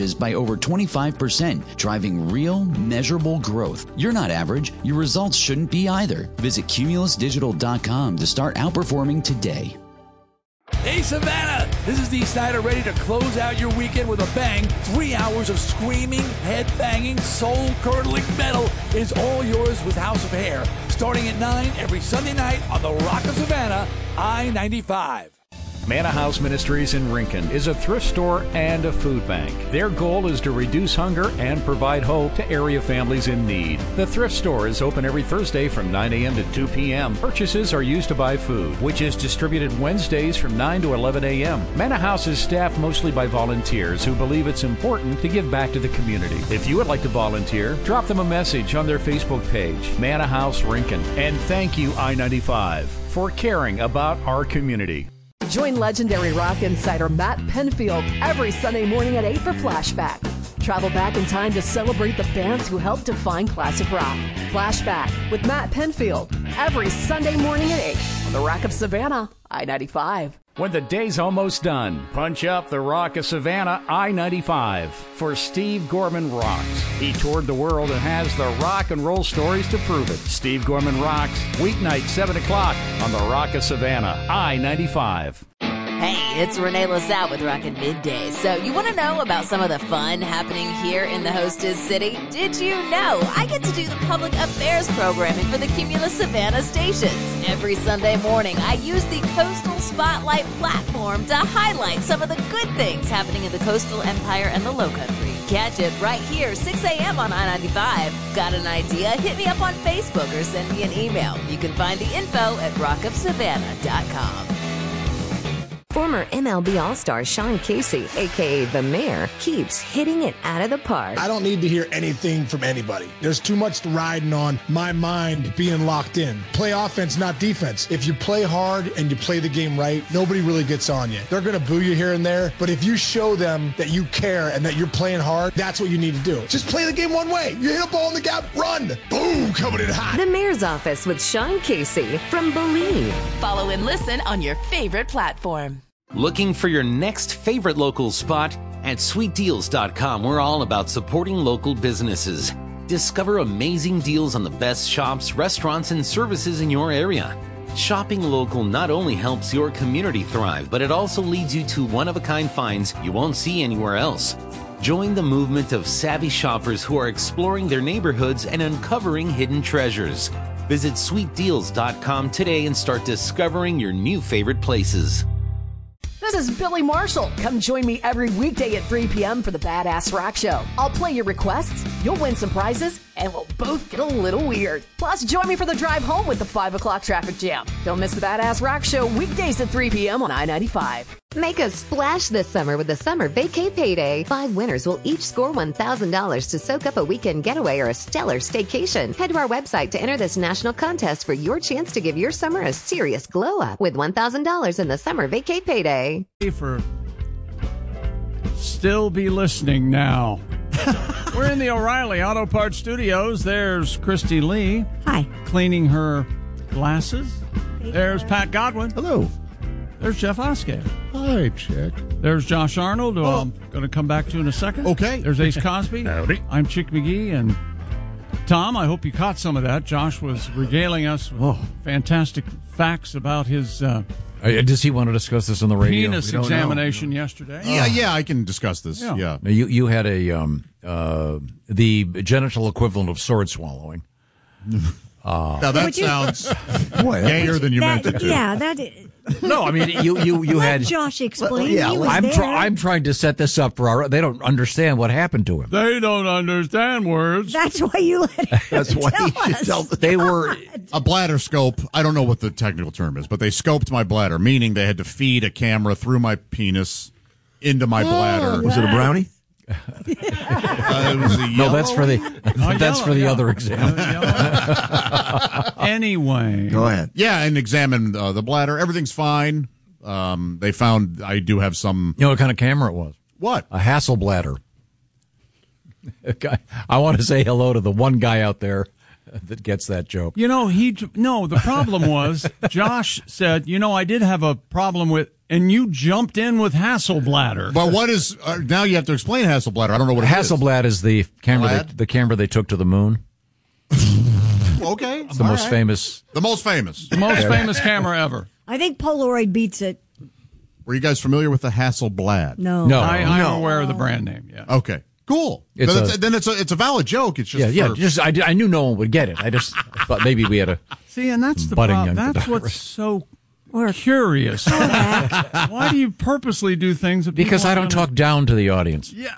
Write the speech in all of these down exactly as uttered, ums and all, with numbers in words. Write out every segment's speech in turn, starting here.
by over twenty-five percent, driving real, measurable growth. You're not average. Your results shouldn't be either. Visit Cumulus Digital dot com to start outperforming today. Hey, Savannah! This is Dee Snider, ready to close out your weekend with a bang. Three hours of screaming, head-banging, soul-curdling metal is all yours with House of Hair. Starting at nine every Sunday night on the Rock of Savannah, I ninety-five. Manna House Ministries in Rincon is a thrift store and a food bank. Their goal is to reduce hunger and provide hope to area families in need. The thrift store is open every Thursday from nine a.m. to two p.m. Purchases are used to buy food, which is distributed Wednesdays from nine to eleven a.m. Manna House is staffed mostly by volunteers who believe it's important to give back to the community. If you would like to volunteer, drop them a message on their Facebook page, Manna House Rincon. And thank you, I ninety-five, for caring about our community. Join legendary rock insider Matt Penfield every Sunday morning at eight for Flashback. Travel back in time to celebrate the bands who helped define classic rock. Flashback with Matt Penfield every Sunday morning at eight on the Rock of Savannah, I ninety-five. When the day's almost done, punch up the Rock of Savannah, I ninety-five, for Steve Gorman Rocks. He toured the world and has the rock and roll stories to prove it. Steve Gorman Rocks, weeknight, seven o'clock on the Rock of Savannah, I ninety-five. Hey, it's Renee LaSalle with Rockin' Midday. So you want to know about some of the fun happening here in the hostess city? Did you know I get to do the public affairs programming for the Cumulus Savannah stations? Every Sunday morning, I use the Coastal Spotlight platform to highlight some of the good things happening in the Coastal Empire and the Lowcountry. Catch it right here, six a.m. on I ninety-five. Got an idea? Hit me up on Facebook or send me an email. You can find the info at rock of savannah dot com. Former M L B All-Star Sean Casey, a k a. The Mayor, keeps hitting it out of the park. I don't need to hear anything from anybody. There's too much riding on my mind being locked in. Play offense, not defense. If you play hard and you play the game right, nobody really gets on you. They're going to boo you here and there, but if you show them that you care and that you're playing hard, that's what you need to do. Just play the game one way. You hit a ball in the gap, run. Boom, coming in hot. The Mayor's Office with Sean Casey from Believe. Follow and listen on your favorite platform. Looking for your next favorite local spot? At sweet deals dot com, we're all about supporting local businesses. Discover amazing deals on the best shops, restaurants, and services in your area. Shopping local not only helps your community thrive, but it also leads you to one-of-a-kind finds you won't see anywhere else. Join the movement of savvy shoppers who are exploring their neighborhoods and uncovering hidden treasures. Visit sweet deals dot com today and start discovering your new favorite places. This is Billy Marshall. Come join me every weekday at three p.m. for the Badass Rock Show. I'll play your requests, you'll win some prizes, and we'll both get a little weird. Plus, join me for the drive home with the five o'clock traffic jam. Don't miss the Badass Rock Show weekdays at three p.m. on I ninety-five. Make a splash this summer with the Summer Vacay Payday. Five winners will each score one thousand dollars to soak up a weekend getaway or a stellar staycation. Head to our website to enter this national contest for your chance to give your summer a serious glow up with one thousand dollars in the Summer Vacay Payday. For still be listening now. We're in the O'Reilly Auto Parts Studios. There's Christy Lee. Hi. Cleaning her glasses. There's Pat Godwin. Hello. There's Jeff Oskay. Hi, Chick. There's Josh Arnold, who oh. I'm going to come back to in a second. Okay. There's Ace Cosby. Howdy. I'm Chick McGee. And Tom, I hope you caught some of that. Josh was regaling us with oh. fantastic facts about his uh, uh, does he want to discuss this on the radio? penis examination know. yesterday. Yeah, yeah, I can discuss this. Yeah. yeah. You you had a um, uh, the genital equivalent of sword swallowing. Uh, now that you, sounds gayer than you that, meant it to. Yeah, that is. No, I mean you you you Let had Josh explain. Well, yeah, he was I'm there. try, I'm trying to set this up for our. They don't understand what happened to him. They don't understand words. That's why you let him That's why tell he us. tell, They were a bladder scope. I don't know what the technical term is, but they scoped my bladder, meaning they had to feed a camera through my penis into my oh, bladder. Was it a brownie? uh, it was a no, that's for the oh, that's yellow, for the yeah. other exam. Anyway, go ahead. Yeah, and examined uh, the bladder. Everything's fine. Um, they found I do have some. You know what kind of camera it was? What? A Hasselbladder. I want to say hello to the one guy out there that gets that joke. You know, he no. The problem was Josh said, "You know, I did have a problem with," and you jumped in with Hasselbladder. But what is uh, now? You have to explain Hasselbladder. I don't know what it Hasselblad is. is the camera. They, the camera they took to the moon. Okay, it's the All most right. famous. The most famous. The most famous camera ever. I think Polaroid beats it. Were you guys familiar with the Hasselblad? No, no, I, I'm no. aware of the brand name. Yeah. Okay. Cool. It's then, a, it's, then it's a it's a valid joke. It's just yeah, yeah. for, Just I, I knew no one would get it. I just thought maybe we had a see, and that's the budding problem. young That's photographer. what's so curious. Why do you purposely do things? That because I don't gonna... talk down to the audience. Yeah.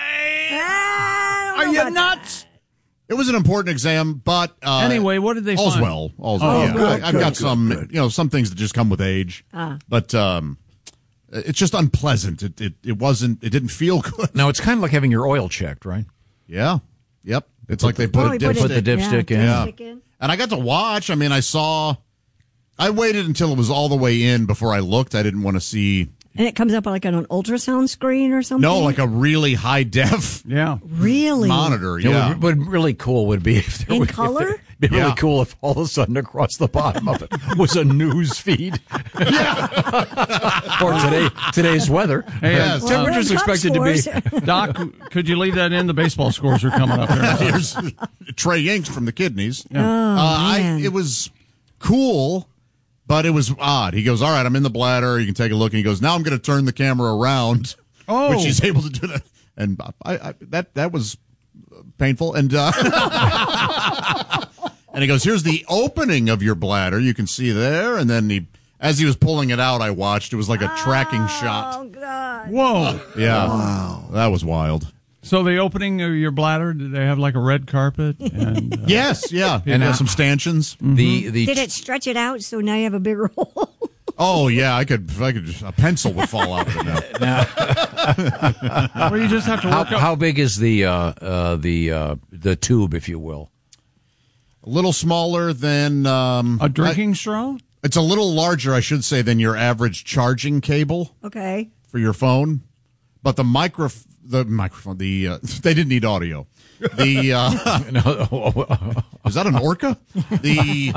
I, Are you nuts? It was an important exam, but uh, anyway, what did they all's find? well. All's Oh, well. Yeah. good, I, I've good, got good, some, good. you know, some things that just come with age. Ah. But um, it's just unpleasant. It, it it wasn't. It didn't feel good. Now it's kind of like having your oil checked, right? Yeah. Yep. It's like they put Oh, a he put dipstick. Put the dipstick in. Yeah. Dipstick in. And I got to watch. I mean, I saw. I waited until it was all the way in before I looked. I didn't want to see. And it comes up like on an ultrasound screen or something? No, like a really high def Yeah. Really? monitor. You know, Yeah. what would really cool would be if there In would, color? If it'd be really Yeah. cool if all of a sudden across the bottom of it was a news feed. or today today's weather. Hey, Yes. uh, Temperatures World Cup expected to be. scores. Doc, could you leave that in? The baseball scores are coming up here. Here's Trey Yanks from the Kidneys. Oh, uh, I, man. it was cool, but it was odd. He goes, all right, I'm in the bladder. You can take a look. And he goes, now I'm going to turn the camera around, Oh. which he's able to do that. And I, I, that that was painful. And uh, and he goes, here's the opening of your bladder. You can see there. And then he, as he was pulling it out, I watched. It was like a tracking shot. Oh, God. Whoa. Yeah. Wow. That was wild. So the opening of your bladder, did they have like a red carpet? And, uh, Yes, yeah. And uh, some stanchions. The the Did it stretch it out so now you have a bigger hole? Oh yeah, I could. I could. A pencil would fall out of it now. well, you just have to how, work up. how big is the uh, uh, the uh, the tube, if you will? A little smaller than um, A drinking I, straw? It's a little larger, I should say, than your average charging cable Okay. for your phone. But the micro, the microphone, the uh, they didn't need audio. The uh, is that an orca? The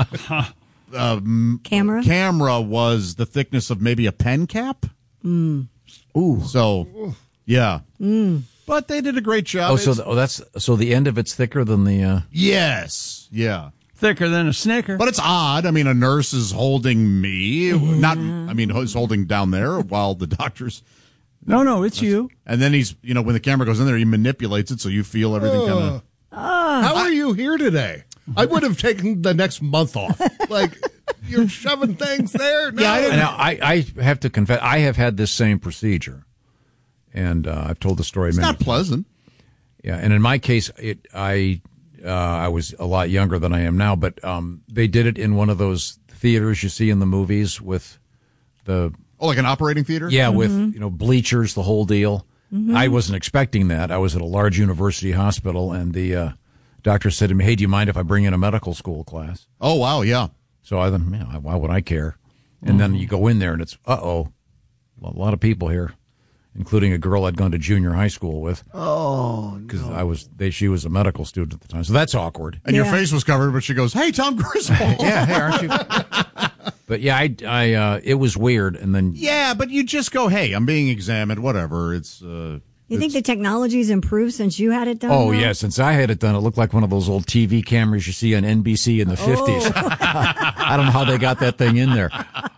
um, Camera? camera was the thickness of maybe a pen cap. Mm. Ooh, so yeah. Mm. But they did a great job. Oh, so It's- the, oh, that's so the end of it's thicker than the. Uh... yes, yeah. Thicker than a Snicker. But it's odd. I mean, a nurse is holding me, not. I mean, he's holding down there while the doctor's. No, no, it's you. And then he's, you know, when the camera goes in there, he manipulates it so you feel everything kind of. How are you here today? I would have taken the next month off. Like, you're shoving things there. No. Yeah, I, didn't, now, I, I have to confess, I have had this same procedure, and uh, I've told the story. It's many not pleasant. Yeah, and in my case, it I uh, I was a lot younger than I am now, but um, they did it in one of those theaters you see in the movies with the oh, like an operating theater. Yeah, Mm-hmm. with you know bleachers, the whole deal. Mhm. I wasn't expecting that. I was at a large university hospital, and the uh, doctor said to me, "Hey, do you mind if I bring in a medical school class?" Oh, wow, yeah. So I thought, yeah, why would I care? And then you go in there, and it's uh oh, a lot of people here, including a girl I'd gone to junior high school with. Oh, because I was they she was a medical student at the time, so that's awkward. And your face was covered, but she goes, "Hey, Tom Griswold." Yeah, hey, aren't you? But yeah, I, I uh, it was weird, and then Yeah, but you just go, "Hey, I'm being examined. Whatever." It's. Uh, You think the technology's improved since you had it done? oh though? yeah, since I had it done, it looked like one of those old T V cameras you see on N B C in the fifties. I don't know how they got that thing in there.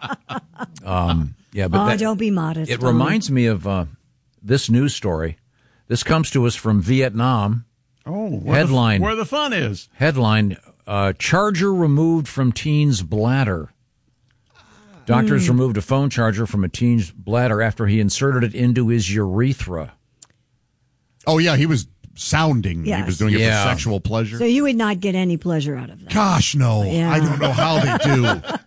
Um, yeah, but oh, that, don't be modest. it Tom. reminds me of uh, this news story. This comes to us from Vietnam. Oh, where headline The, where the fun is. Headline: uh, Charger removed from teen's bladder. Doctors Mm. removed a phone charger from a teen's bladder after he inserted it into his urethra. Oh yeah, he was sounding. He Yes. was doing it Yeah. for sexual pleasure. So you would not get any pleasure out of that. Gosh, no. Yeah. I don't know how they do.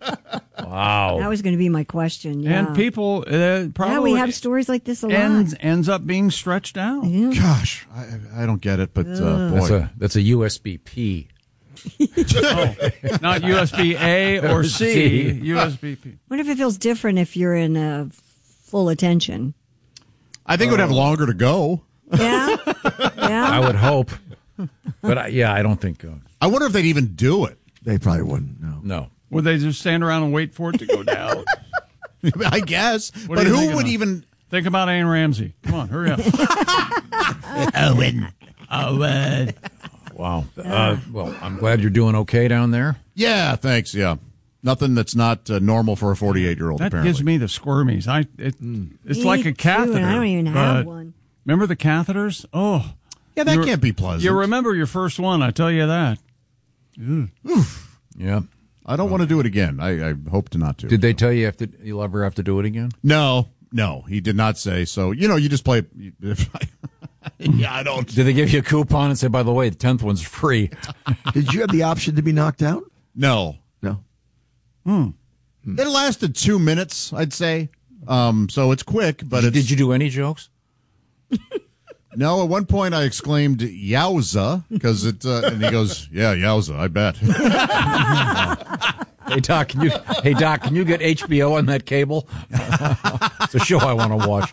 Wow. That was going to be my question. Yeah. And people uh, probably yeah, we have stories like this a lot. ends, ends up being stretched out. Yeah. Gosh, I, I don't get it, but uh, That's boy. a that's a U S B P. Oh, not U S B A or C, C. U S B P. What if it feels different if you're in uh, full attention? I think it would have longer to go. Yeah? Yeah? I would hope. But, I, yeah, I don't think... Uh, I wonder if they'd even do it. They probably wouldn't, no. No. Would they just stand around and wait for it to go down? I guess. What But who would of? even... Think about Ann Ramsey. Come on, hurry up. Owen. Owen. Wow. Uh, well, I'm glad you're doing okay down there. Yeah, thanks, yeah. Nothing that's not uh, normal for a forty-eight-year-old, That apparently. gives me the squirmies. I it, Mm. It's Me like a too, catheter. and I don't even have but one. Remember the catheters? Oh. Yeah, that You- can't be pleasant. You remember your first one, I tell you that. Yeah. I don't want to do it again. I, I hope to not to. Did they tell you if you'll ever have to do it again? No, no, he did not say. So, you know, you just play. Yeah, I don't. Did they give you a coupon and say, by the way, the tenth one's free? Did you have the option to be knocked out? No. No. Hmm. It lasted two minutes, I'd say. Um, so it's quick, but did, it's, did you do any jokes? No, at one point I exclaimed "Yowza" because it, uh, and he goes, "Yeah, yowza, I bet." Hey Doc, can you? Hey Doc, can you get H B O on that cable? It's a show I want to watch.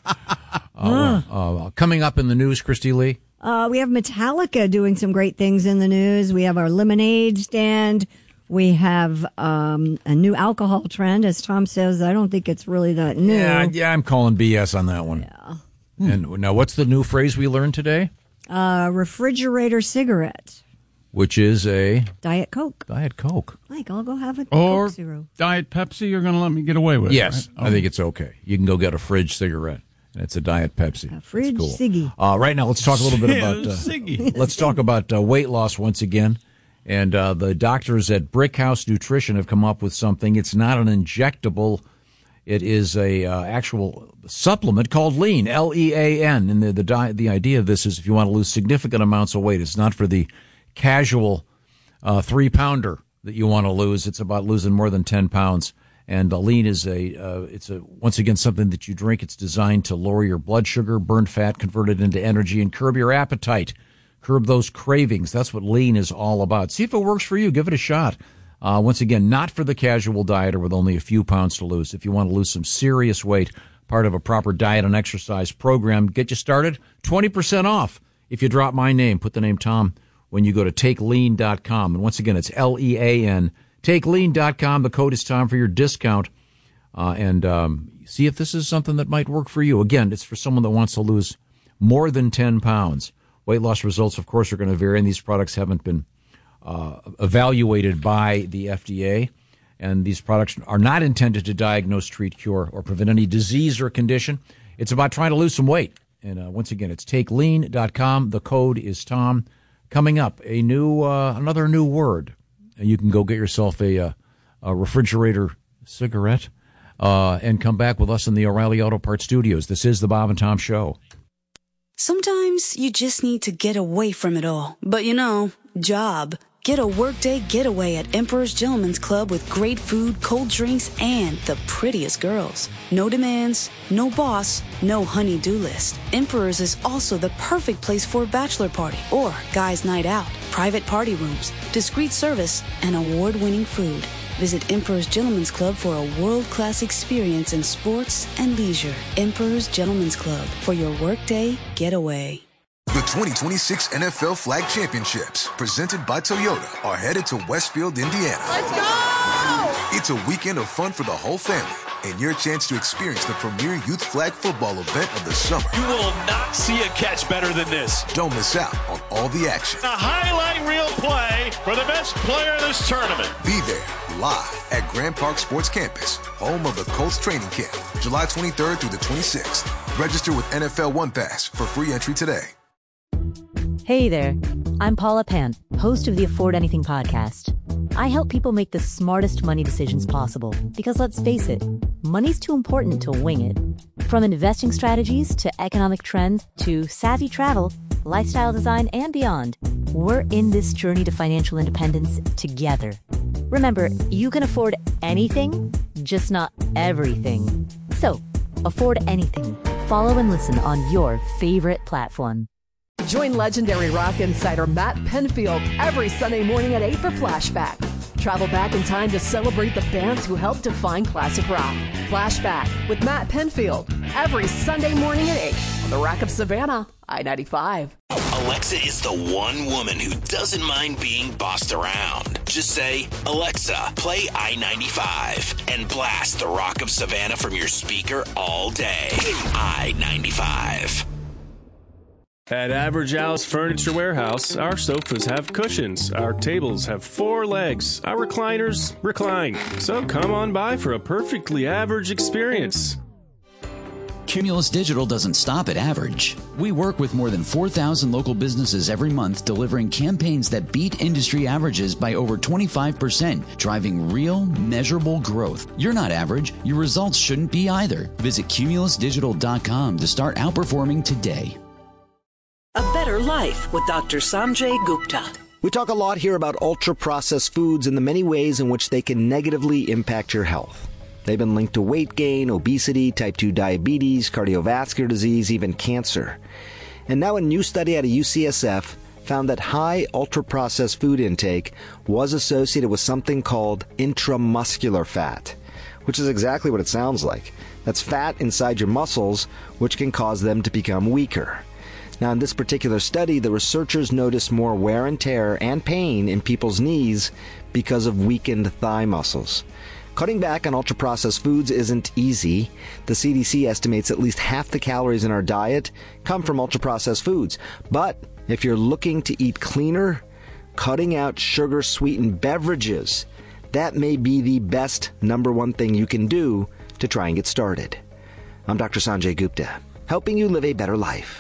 Uh, well, uh, coming up in the news, Christy Lee. Uh, we have Metallica doing some great things in the news. We have our lemonade stand. We have um, a new alcohol trend, as Tom says. I don't think it's really that new. Yeah, yeah, I'm calling B S on that one. Yeah. And now, what's the new phrase we learned today? Uh, refrigerator cigarette. Which is a Diet Coke. Diet Coke. Mike, I'll go have a Or Coke Zero. Diet Pepsi, you're going to let me get away with Yes, it, right? I think it's okay. You can go get a fridge cigarette, and it's a Diet Pepsi. A fridge cool. ciggy. Uh, right now, let's talk a little bit about uh, Siggy. let's talk about uh, weight loss once again. And uh, the doctors at Brick House Nutrition have come up with something. It's not an injectable. It is a uh, actual supplement called Lean, L E A N. And the the, di- the idea of this is if you want to lose significant amounts of weight, it's not for the casual uh, three-pounder that you want to lose. It's about losing more than ten pounds. And uh, Lean is a, uh, it's a once again something that you drink. It's designed to lower your blood sugar, burn fat, convert it into energy, and curb your appetite. Curb those cravings. That's what Lean is all about. See if it works for you. Give it a shot. Uh, once again, not for the casual dieter with only a few pounds to lose. If you want to lose some serious weight, part of a proper diet and exercise program, get you started, twenty percent off. If you drop my name, put the name Tom when you go to take lean dot com. And once again, it's L E A N. take lean dot com. The code is Tom for your discount. Uh, and um, see if this is something that might work for you. Again, it's for someone that wants to lose more than ten pounds. Weight loss results, of course, are going to vary, and these products haven't been uh, evaluated by the F D A. And these products are not intended to diagnose, treat, cure, or prevent any disease or condition. It's about trying to lose some weight. And uh, once again, it's take lean dot com. The code is Tom. Coming up, a new, uh, another new word. You can go get yourself a, uh, a refrigerator cigarette uh, and come back with us in the O'Reilly Auto Parts studios. This is the Bob and Tom Show. Sometimes you just need to get away from it all. But you know, job. Get a workday getaway at Emperor's Gentleman's Club with great food, cold drinks, and the prettiest girls. No demands, no boss, no honey-do list. Emperor's is also the perfect place for a bachelor party or guys' night out. Private party rooms, discreet service, and award-winning food. Visit Emperor's Gentleman's Club for a world-class experience in sports and leisure. Emperor's Gentleman's Club for your workday getaway. The twenty twenty-six N F L Flag Championships, presented by Toyota, are headed to Westfield, Indiana. Let's go! It's a weekend of fun for the whole family and your chance to experience the premier youth flag football event of the summer. You will not see a catch better than this. Don't miss out on all the action. A highlight reel play for the best player in this tournament. Be there live at Grand Park Sports Campus, home of the Colts training camp, July twenty-third through the twenty-sixth. Register with N F L One Pass for free entry today. Hey there, I'm Paula Pant, host of the Afford Anything podcast. I help people make the smartest money decisions possible because let's face it, money's too important to wing it. From investing strategies to economic trends to savvy travel, lifestyle design, and beyond, we're in this journey to financial independence together. Remember, you can afford anything, just not everything. So, afford anything. Follow and listen on your favorite platform. Join legendary rock insider Matt Penfield every Sunday morning at eight for Flashback. travel back in time to celebrate the bands who helped define classic rock. Flashback with Matt Penfield every Sunday morning at eight on the Rock of Savannah, I ninety-five. Alexa is the one woman who doesn't mind being bossed around. Just say, Alexa, play I ninety-five, and blast the Rock of Savannah from your speaker all day. I ninety-five. At Average Al's Furniture Warehouse, our sofas have cushions, our tables have four legs, our recliners recline. So come on by for a perfectly average experience. Cumulus Digital doesn't stop at average. We work with more than four thousand local businesses every month, delivering campaigns that beat industry averages by over twenty-five percent, driving real, measurable growth. You're not average. Your results shouldn't be either. Visit cumulus digital dot com to start outperforming today. A Better Life with Doctor Sanjay Gupta. We talk a lot here about ultra-processed foods and the many ways in which they can negatively impact your health. They've been linked to weight gain, obesity, type two diabetes, cardiovascular disease, even cancer. And now a new study out of U C S F found that high ultra-processed food intake was associated with something called intramuscular fat, which is exactly what it sounds like. That's fat inside your muscles, which can cause them to become weaker. Now, in this particular study, the researchers noticed more wear and tear and pain in people's knees because of weakened thigh muscles. Cutting back on ultra-processed foods isn't easy. The C D C estimates at least half the calories in our diet come from ultra-processed foods. But if you're looking to eat cleaner, cutting out sugar-sweetened beverages, that may be the best number one thing you can do to try and get started. I'm Doctor Sanjay Gupta, helping you live a better life.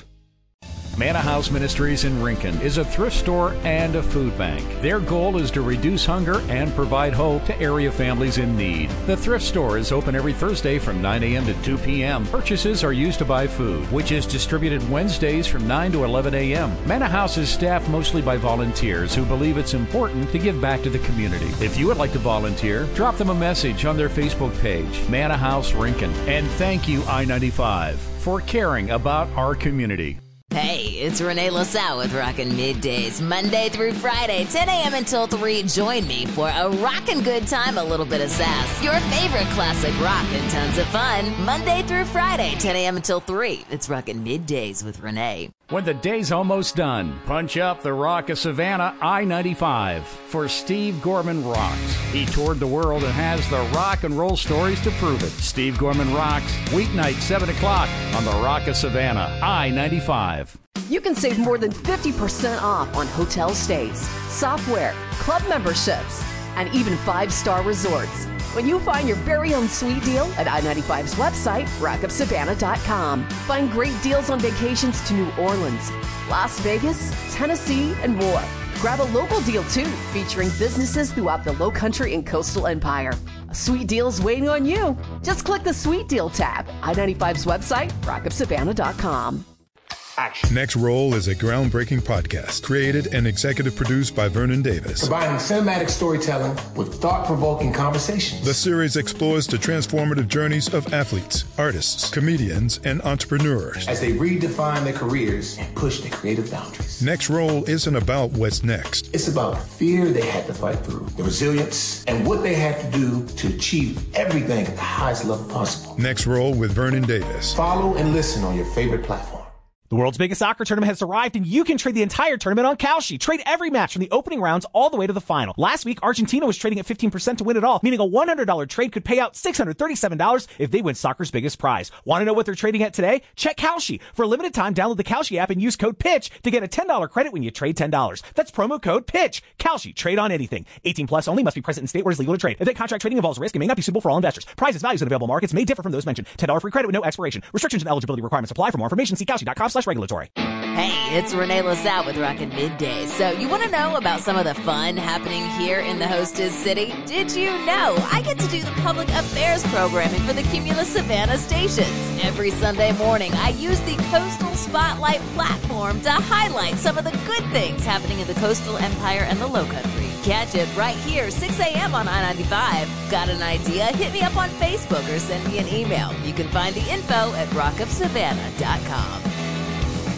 Manna House Ministries in Rincon is a thrift store and a food bank. Their goal is to reduce hunger and provide hope to area families in need. The thrift store is open every Thursday from nine a.m. to two p.m. Purchases are used to buy food, which is distributed Wednesdays from nine to eleven a.m. Manna House is staffed mostly by volunteers who believe it's important to give back to the community. If you would like to volunteer, drop them a message on their Facebook page, Manna House Rincon. And thank you, I ninety-five, for caring about our community. Hey, it's Renee LaSalle with Rockin' Middays, Monday through Friday, ten a.m. until three. Join me for a rockin' good time, a little bit of sass, your favorite classic rock, and tons of fun. Monday through Friday, ten a.m. until three. It's Rockin' Middays with Renee. When the day's almost done, punch up the Rock of Savannah I ninety-five for Steve Gorman Rocks. He toured the world and has the rock and roll stories to prove it. Steve Gorman Rocks, weeknight seven o'clock on the Rock of Savannah I ninety-five. You can save more than fifty percent off on hotel stays, software, club memberships, and even five-star resorts when you find your very own sweet deal at I ninety-five's website, rock of savannah dot com. Find great deals on vacations to New Orleans, Las Vegas, Tennessee, and more. Grab a local deal, too, featuring businesses throughout the Lowcountry and Coastal Empire. A sweet deal is waiting on you. Just click the Sweet Deal tab, I ninety-five's website, rock of savannah dot com. Action. Next Roll is a groundbreaking podcast created and executive produced by Vernon Davis. Combining cinematic storytelling with thought-provoking conversations. The series explores the transformative journeys of athletes, artists, comedians, and entrepreneurs as they redefine their careers and push their creative boundaries. Next Roll isn't about what's next. It's about the fear they had to fight through, the resilience, and what they had to do to achieve everything at the highest level possible. Next Roll with Vernon Davis. Follow and listen on your favorite platform. The world's biggest soccer tournament has arrived, and you can trade the entire tournament on Kalshi. Trade every match from the opening rounds all the way to the final. Last week, Argentina was trading at fifteen percent to win it all, meaning a one hundred dollars trade could pay out six hundred thirty-seven dollars if they win soccer's biggest prize. Want to know what they're trading at today? Check Kalshi. For a limited time, download the Kalshi app and use code PITCH to get a ten dollars credit when you trade ten dollars. That's promo code PITCH. Kalshi. Trade on anything. eighteen plus only. Must be present in state where it's legal to trade. Event contract trading involves risk and may not be suitable for all investors. Prizes, values, and available markets may differ from those mentioned. ten dollars free credit with no expiration. Restrictions and eligibility requirements apply. For more information, see kalshi dot com slash regulatory. Hey, it's Renee LaSalle with Rockin' Middays. So you want to know about some of the fun happening here in the hostess city? Did you know I get to do the public affairs programming for the Cumulus Savannah stations? Every Sunday morning, I use the Coastal Spotlight platform to highlight some of the good things happening in the Coastal Empire and the Lowcountry. Catch it right here, six a.m. on I ninety-five. Got an idea? Hit me up on Facebook or send me an email. You can find the info at rock of savannah dot com.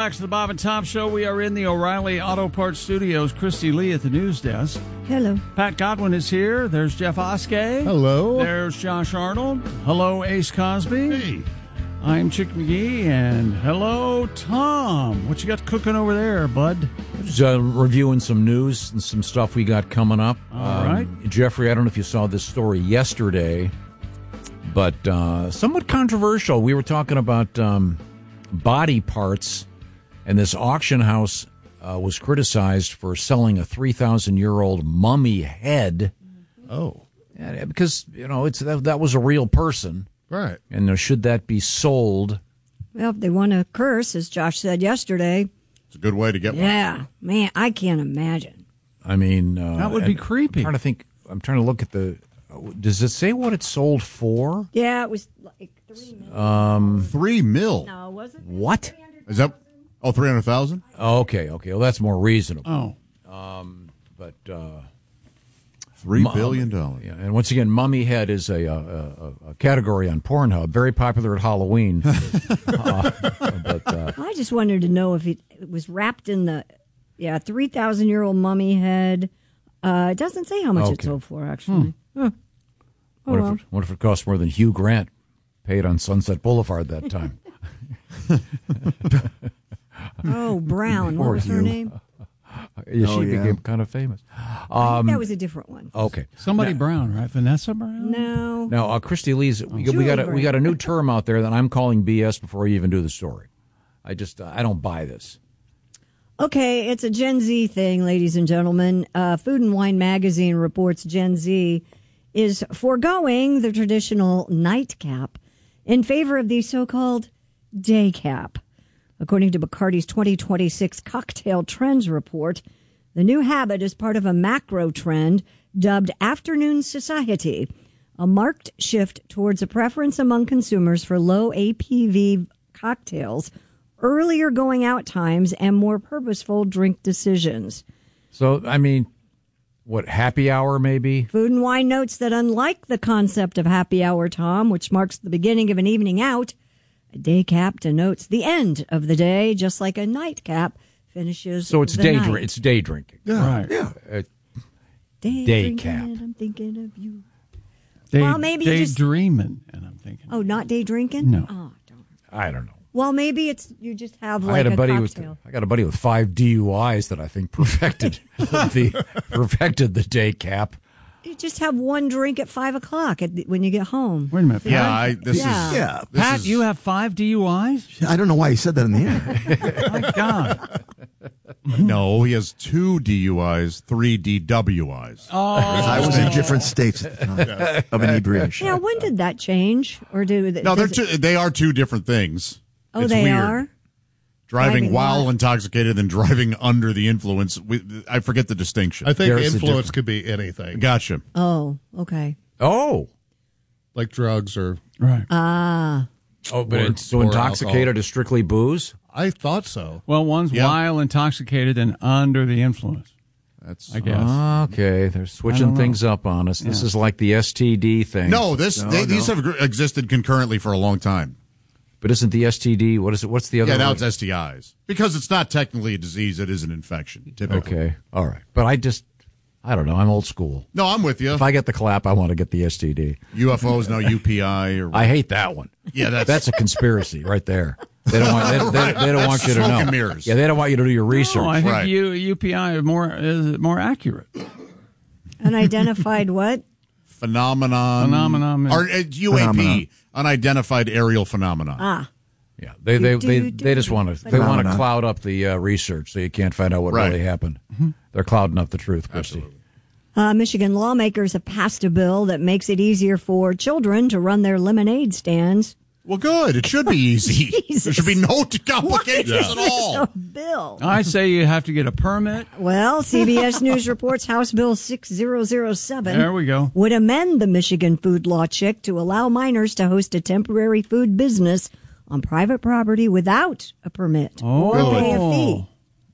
Back to the Bob and Tom Show. We are in the O'Reilly Auto Parts Studios. Christy Lee at the news desk. Hello. Pat Godwin is here. There's Jeff Oskey. Hello. There's Josh Arnold. Hello, Ace Cosby. Hey. I'm Chick McGee, and hello, Tom. What you got cooking over there, bud? Just uh, reviewing some news and some stuff we got coming up. All right. Jeffrey, I don't know if you saw this story yesterday, but uh, somewhat controversial. We were talking about um, body parts, and this auction house uh, was criticized for selling a three thousand year old mummy head. Oh. Yeah, because, you know, it's that, that was a real person. Right. And uh, should that be sold? Well, if they want to curse, as Josh said yesterday. It's a good way to get one. Yeah. Man, I can't imagine. I mean... Uh, that would be creepy. I'm trying to think... I'm trying to look at the... Does it say what it sold for? Yeah, it was like three mil. Um, three mil? No, was it? What? Is that... Oh, three hundred thousand? Okay, okay. Well, that's more reasonable. Oh. Um, but... Uh, Three billion dollars. Yeah, and once again, mummy head is a, a, a, a category on Pornhub, very popular at Halloween. uh, but, uh, I just wanted to know if it, it was wrapped in the, yeah, three thousand year old mummy head. Uh, it doesn't say how much Okay. it sold for, actually. Hmm. Huh. Oh, what, well. if it, what if it costs more than Hugh Grant paid on Sunset Boulevard that time? Oh, Brown. What Poor was her Hugh. name? Yeah, Oh, she yeah. became kind of famous. I Um, think that was a different one. okay. Somebody Now- Brown, right? Vanessa Brown? No. Now, uh, Christy Lee's, we, we Julie got a, Brown. we got a new term out there that I'm calling B S before you even do the story. I just uh, I don't buy this. Okay, it's a Gen Z thing, ladies and gentlemen. Uh, Food and Wine magazine reports Gen Z is foregoing the traditional nightcap in favor of the so-called day cap. According to Bacardi's twenty twenty-six Cocktail Trends report, the new habit is part of a macro trend dubbed Afternoon Society, a marked shift towards a preference among consumers for low A P V cocktails, earlier going out times, and more purposeful drink decisions. So, I mean, what, happy hour maybe? Food and Wine notes that unlike the concept of happy hour, Tom, which marks the beginning of an evening out, a day cap denotes the end of the day, just like a nightcap finishes So it's the day night. drink. It's day drinking. Yeah. Right. Yeah. Uh, Day, day drinking cap. and I'm thinking of you. Day, Well, maybe you just- daydreaming, and I'm thinking. Oh, not day drinking? No. Oh, don't. I don't know. Well, maybe it's you just have like I had a, a buddy with cocktail. I got a buddy with five D U Is that I think perfected the perfected the day cap. You just have one drink at five o'clock at the, when you get home. Wait a minute. Yeah, Pat? I, this Yeah. is... Yeah. this Pat, is- you have five D U Is? I don't know why he said that in the air. My God. No, he has two D U Is, three D W Is. Oh. I was in different states at the time of inebriation. Yeah, when did that change? Or do they, No, they're does it- two, they are two different things. Oh, It's they weird. are? Driving, Driving while while- intoxicated and driving under the influence. We, I forget the distinction. I think There's a influence difference. could be anything, Gotcha. Oh, okay. Oh, like drugs or. Right. Ah. oh, but Or- it's so or intoxicated alcohol. is strictly booze. I thought so. Well, one's Yeah. while intoxicated and under the influence. That's I guess. Okay, they're I switching don't know. things up on us. This Yeah. is like the S T D thing. No, this No, they, no. these have gr- existed concurrently for a long time. But isn't the S T D? What is it? What's the other? Yeah, now one? it's S T Is because it's not technically a disease; it is an infection. Typically. Okay, all right. But I just, I don't know. I'm old school. No, I'm with you. If I get the clap, I want to get the S T D. U F Os, no U P I. Or I hate that one. Yeah, that's- that's a conspiracy right there. They don't want. They, they, Right. they don't That's want you to smoke know. and mirrors. Yeah, they don't want you to do your research. No, I think Right. U, UPI is more is more accurate. Unidentified what? phenomenon. Phenomenon. Or uh, U A P, Phenomenon. unidentified aerial phenomenon. Ah. Yeah, they they Do, they, do, they just do. want to they want to Phenomenon. cloud up the uh, research so you can't find out what Right. really happened. They're clouding up the truth, Christy. Uh, Michigan lawmakers have passed a bill that makes it easier for children to run their lemonade stands. Well, good. It should be easy. Jesus. There should be no complications at all. A bill. I say you have to get a permit. Well, C B S News reports House Bill six thousand seven There we go. would amend the Michigan food law, Chick, to allow minors to host a temporary food business on private property without a permit or pay a fee.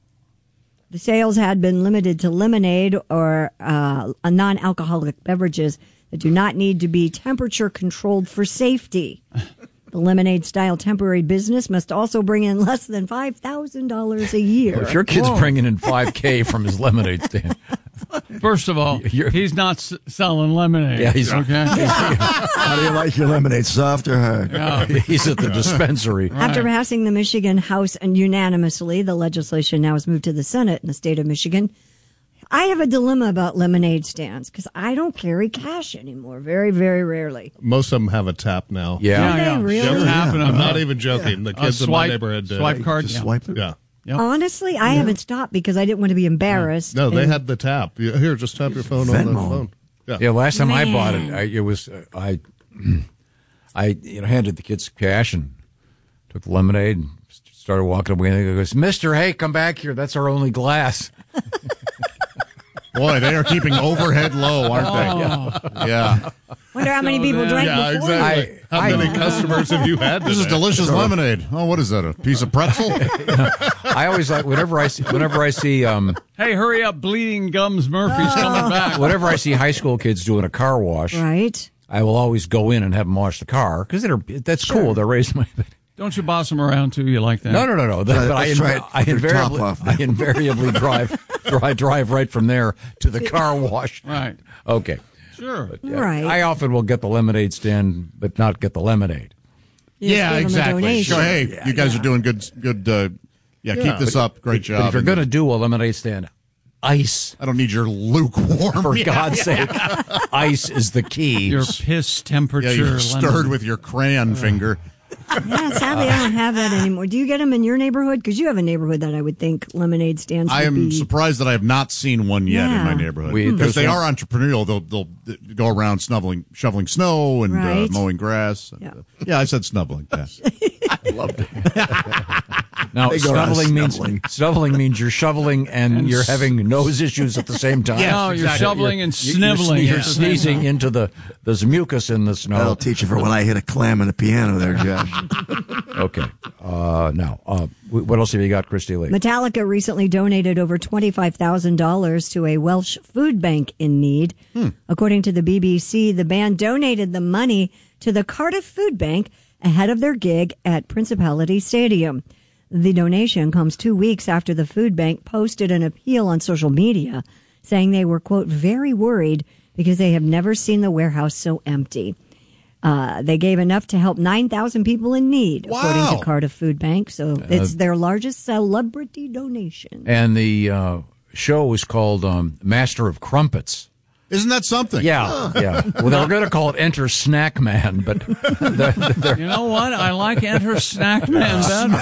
The sales had been limited to lemonade or uh, non-alcoholic beverages that do not need to be temperature controlled for safety. The lemonade-style temporary business must also bring in less than five thousand dollars a year. Well, if your kid's Whoa. bringing in five K from his lemonade stand. First of all, You're- he's not s- selling lemonade. Yeah, he's- okay. How do you like your lemonade, soft or hard? Yeah. He's at the dispensary. After passing the Michigan House unanimously, the legislation now has moved to the Senate in the state of Michigan. I have a dilemma about lemonade stands because I don't carry cash anymore. Very, very rarely. Most of them have a tap now. Yeah. Do they yeah. really? They're tapping I'm them. not even joking. The A kids in my swipe- neighborhood did. swipe card. Just yeah. swipe it. Yeah. Yep. Honestly, I haven't stopped because I didn't want to be embarrassed. No, they And- had the tap. You- Here, just tap your phone on the Venmo. phone. Yeah. Yeah, last time I bought it, Man. I, it was uh, I, I you know handed the kids cash and took the lemonade and started walking away. And he goes, "Mister, hey, come back here. That's our only glass." Boy, they are keeping overhead low, aren't they? Oh. Yeah. Wonder how many people drank Yeah, before. exactly. How I- many customers have you had? This is today? delicious lemonade. Oh, what is that? A piece of pretzel? I always like whenever I see whenever I see um Hey, hurry up, Bleeding Gums Murphy's coming back. whenever I see high school kids doing a car wash, Right. I will always go in and have them wash the car because they're that's cool. They're raising my. Don't you boss them around too? You like that? No, no, no, no. But I, Let's try it I with your top invariably, off I now. invariably drive, drive, drive right from there to the car wash. Right. Okay. Sure. Right. I often will get the lemonade stand, but not get the lemonade. You just Yeah, give them a exactly. donation. So, hey, you guys are doing good. Good. Uh, yeah, Yeah. keep this up. Great But job. if you're going to do a lemonade stand, ice. I don't need your lukewarm. For Yeah. God's sake, ice is the key. Your piss temperature. Yeah, you're stirred lemon. with your crayon finger. Yeah, sadly, I don't have that anymore. Do you get them in your neighborhood? Because you have a neighborhood that I would think lemonade stands I would am be. surprised that I have not seen one yet in my Yeah. neighborhood. We- Because there's they one- are entrepreneurial. They'll they'll go around snubbling, shoveling snow and Right. uh, mowing grass. Yeah. yeah, I said snubbling. Yeah. I loved it. Now, They go around snubbling means snubbling. snubbling means you're shoveling and, And you're s- having nose issues at the same time. Yeah, no, you're exactly. shoveling and You're- sniveling. You're, at the same sneezing time. into the there's mucus in the snow. That'll teach you for when I hit a clam on the piano there, Josh. Okay. Uh, now, uh, wh- what else have you got, Christy Lee? Metallica recently donated over twenty-five thousand dollars to a Welsh food bank in need. Hmm. According to the B B C, the band donated the money to the Cardiff Food Bank ahead of their gig at Principality Stadium. The donation comes two weeks after the food bank posted an appeal on social media saying they were, quote, very worried because they have never seen the warehouse so empty. Uh, they gave enough to help nine thousand people in need, according Wow. to Cardiff Food Bank. So it's their largest celebrity donation. And the uh, show is called um, Master of Crumpets. Isn't that something? Yeah, yeah. Well, they're going to call it Enter Snack Man, but they're, they're, You know what? I like Enter Snack Man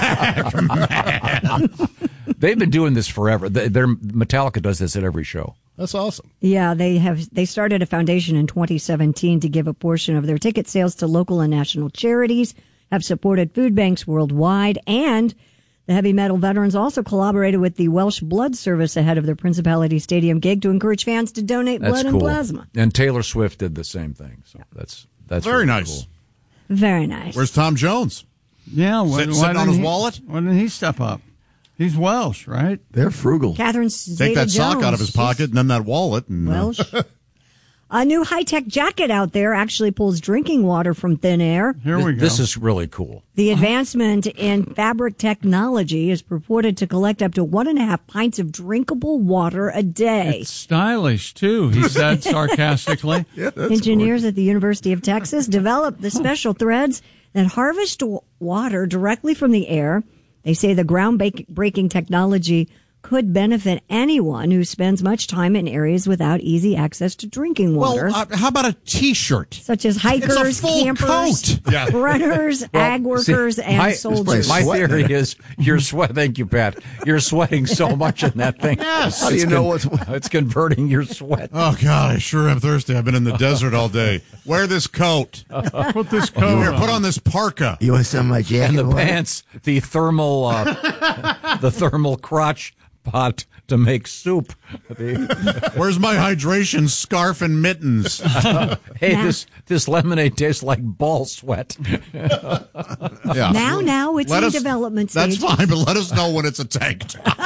better. they've been doing this forever. They, they're, Metallica does this at every show. That's awesome. Yeah, they have. They started a foundation in twenty seventeen to give a portion of their ticket sales to local and national charities, have supported food banks worldwide, and the heavy metal veterans also collaborated with the Welsh Blood Service ahead of their Principality Stadium gig to encourage fans to donate That's blood cool. and plasma. And Taylor Swift did the same thing. So that's that's Very really nice. cool. Very nice. Where's Tom Jones? Yeah, why, Sit- why sitting on didn't his he- wallet? Why didn't he step up? He's Welsh, right? They're frugal. Catherine Take that sock out of his pocket and then that wallet. And, uh, Welsh. A new high-tech jacket out there actually pulls drinking water from thin air. Here we go. This is really cool. The advancement in fabric technology is purported to collect up to one and a half pints of drinkable water a day. It's stylish too, he said sarcastically. Yeah, that's Engineers at the University of Texas developed the special threads that harvest w- water directly from the air. They say the groundbreaking technology could benefit anyone who spends much time in areas without easy access to drinking water. well, uh, how about a T-shirt? Such as hikers, It's a full campers, coat. Yeah. runners, ag workers, See, and my, soldiers. My theory is you're sweat. Thank you, Pat. You're sweating so much in that thing. Yes. How do It's you know con- what's It's converting your sweat. Oh God, I sure am thirsty. I've been in the desert all day. Wear this coat. Put this coat Here, on. put on this parka. You want some of my jacket? And the water? pants, the thermal, uh, the thermal crotch pot to make soup. The- Where's my hydration scarf and mittens? hey, this this lemonade tastes like ball sweat. Yeah. Now, now, it's Let in us- development That's stage. fine, but let us know when it's a tank top.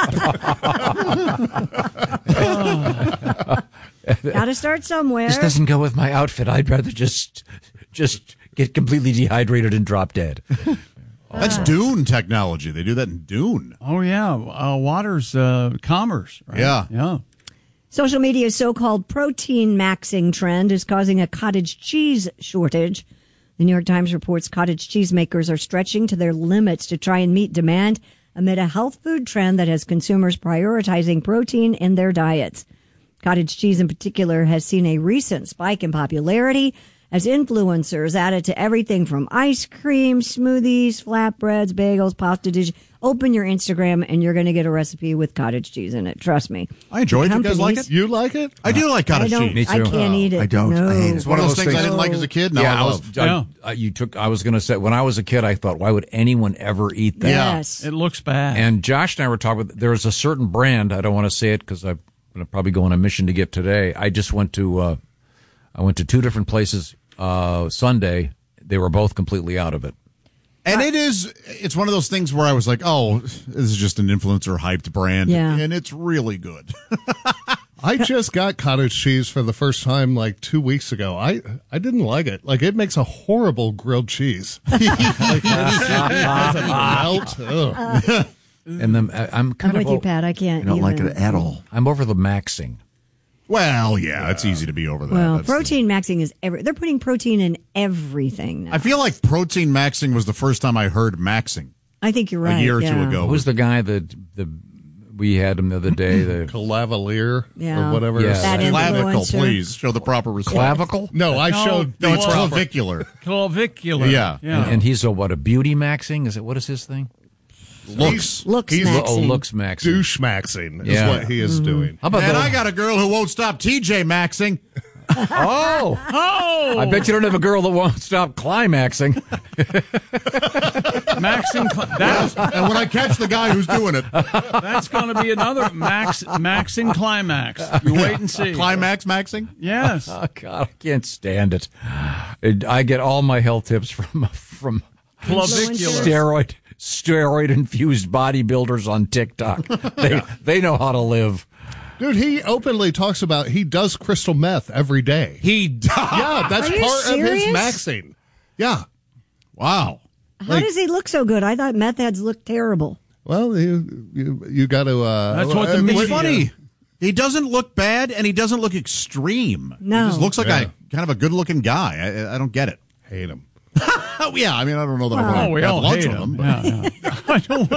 Got to start somewhere. This doesn't go with my outfit. I'd rather just just get completely dehydrated and drop dead. That's Dune technology. They do that in Dune. Oh, yeah. Uh, water's uh, commerce, right? Yeah. Yeah. Social media's so-called protein maxing trend is causing a cottage cheese shortage. The New York Times reports cottage cheese makers are stretching to their limits to try and meet demand amid a health food trend that has consumers prioritizing protein in their diets. Cottage cheese in particular has seen a recent spike in popularity as influencers added to everything from ice cream, smoothies, flatbreads, bagels, pasta dishes. Open your Instagram and you're going to get a recipe with cottage cheese in it. Trust me. I enjoy it. You guys like it? You like it? I do like cottage I don't, cheese. Me too. I can't eat it. I don't. No. I hate it. It's one of those things I didn't like as a kid. Now yeah, I I love. was. I, I, you took. I was going to say when I was a kid, I thought, why would anyone ever eat that? Yes. It looks bad. And Josh and I were talking. There's a certain brand. I don't want to say it because I'm going to probably go on a mission to get today. I just went to. Uh, I went to two different places uh, Sunday. They were both completely out of it. And it is, it's one of those things where I was like, oh, this is just an influencer hyped brand. Yeah. And it's really good. I just got cottage cheese for the first time like two weeks ago. I, I didn't like it. Like, it makes a horrible grilled cheese. Like, it doesn't melt. Ugh. And then I- I'm kind I'm of with you, o- Pat. I can't I don't like even. it at all. I'm over the maxing. Well, yeah, it's easy to be over that. Well, That's the- protein maxing is every. They're putting protein in everything now. I feel like protein maxing was the first time I heard maxing. I think you're right. A year or yeah. two ago. Who's the guy that the we had him the other day? The Clavalier Yeah. or whatever. Yeah. That Clavicle, influencer. please. Show the proper respect. clavicle? No, I No, showed. No, it's the proper- clavicular. Clavicular. Yeah. yeah. And, and he's a what? A beauty maxing? Is it what is his thing? Looks. Looks He's- maxing. Oh, looks maxing. Douche maxing is Yeah. what he is doing. How about And the- I got a girl who won't stop T J maxing. Oh, oh, I bet you don't have a girl that won't stop climaxing. maxing. Cl- that's And when I catch the guy who's doing it, that's going to be another max maxing climax. You wait and see. climax maxing? Yes. Oh God, I can't stand it. It- I get all my health tips from from Clavicular. steroid steroid infused bodybuilders on TikTok. They they know how to live. Dude, he openly talks about he does crystal meth every day. He does. Yeah, that's Are you part serious? of his maxing. Yeah. Wow. How does he look so good? I thought meth heads looked terrible. Well, you you, you got to. Uh, That's what the uh, media- It's funny. He doesn't look bad, and he doesn't look extreme. No. He just looks like Yeah. a kind of a good-looking guy. I, I don't get it. Hate him. Oh, yeah, I mean, I don't know that I Oh, want we to have all lunch hate with him. him. but- Yeah, yeah. I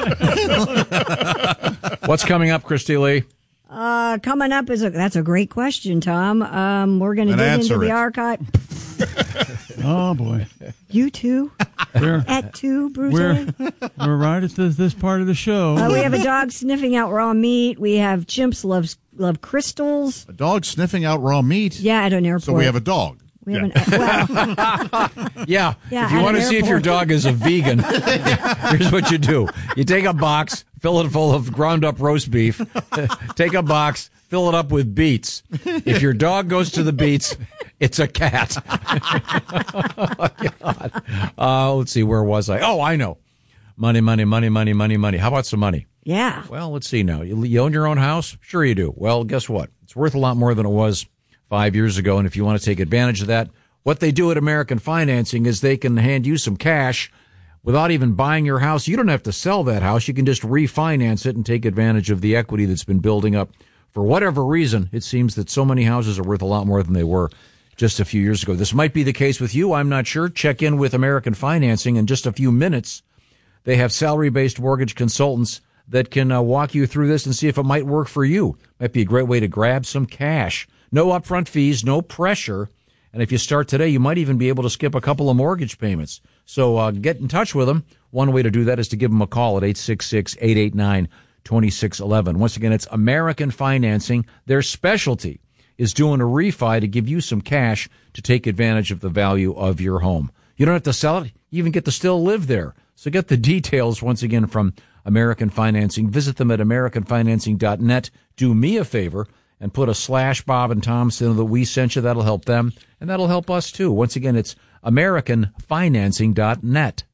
don't want to. What's coming up, Christy Lee? Uh, coming up is a that's a great question, Tom. Um, we're going to And dig answer into the it. archive. Oh boy, You too we're at two, Bruce. we're we're right at this, this part of the show. Uh, we have a dog sniffing out raw meat. We have chimps love love crystals. A dog sniffing out raw meat. Yeah, at an airport. So we have a dog. We have an well, Yeah. Yeah, if you at want an to see if your airport. dog is a vegan, here's what you do. You take a box, fill it full of ground up roast beef, take a box, fill it up with beets. If your dog goes to the beets, it's a cat. Oh, God. Uh, let's see, where was I? Oh, I know. Money, money, money, money, money, money. How about some money? yeah. Well, let's see now. You, you own your own house? Sure you do. Well, guess what? It's worth a lot more than it was five years ago. And if you want to take advantage of that, what they do at American Financing is they can hand you some cash without even buying your house. You don't have to sell that house. You can just refinance it and take advantage of the equity that's been building up. For whatever reason, it seems that so many houses are worth a lot more than they were just a few years ago. This might be the case with you. I'm not sure. Check in with American Financing in just a few minutes. They have salary-based mortgage consultants that can uh, walk you through this and see if it might work for you. Might be a great way to grab some cash. No upfront fees, no pressure. And if you start today, you might even be able to skip a couple of mortgage payments. So uh, get in touch with them. One way to do that is to give them a call at eight six six, eight eight nine, two six one one. Once again, it's American Financing. Their specialty is doing a refi to give you some cash to take advantage of the value of your home. You don't have to sell it. You even get to still live there. So get the details once again from American Financing. Visit them at american financing dot net. Do me a favor and put a slash Bob and Tom so that we sent you. That'll help them, and that'll help us too. Once again, it's american financing dot net.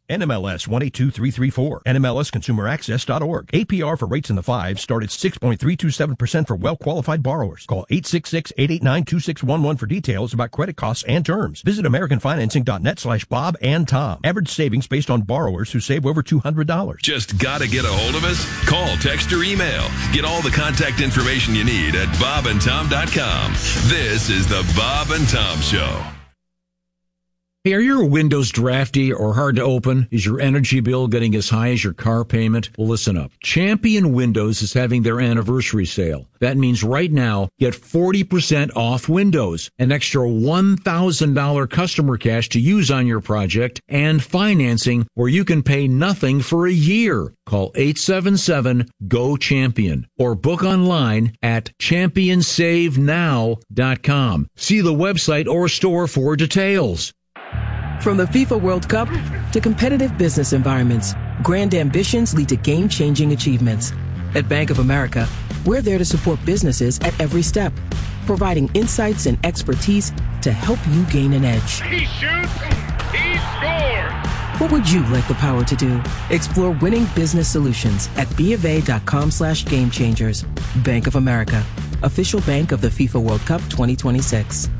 N M L S one eight two three three four. N M L S consumer access dot org. A P R for rates in the fives start at six point three two seven percent for well-qualified borrowers. Call eight six six, eight eight nine, two six one one for details about credit costs and terms. Visit american financing dot net slash Bob and Tom. Average savings based on borrowers who save over two hundred dollars. Just gotta get a hold of us? Call, text, or email. Get all the contact information you need at bob and tom dot com. This is the Bob and Tom Show. Hey, are your windows drafty or hard to open? Is your energy bill getting as high as your car payment? Well, listen up. Champion Windows is having their anniversary sale. That means right now, get forty percent off windows, an extra one thousand dollars customer cash to use on your project, and financing where you can pay nothing for a year. Call eight seven seven, G O, CHAMPION or book online at champion save now dot com. See the website or store for details. From the FIFA World Cup to competitive business environments, grand ambitions lead to game-changing achievements. At Bank of America, we're there to support businesses at every step, providing insights and expertise to help you gain an edge. He shoots, he scores! What would you like the power to do? Explore winning business solutions at BofA.com slash game changers. Bank of America, official bank of the FIFA World Cup twenty twenty-six.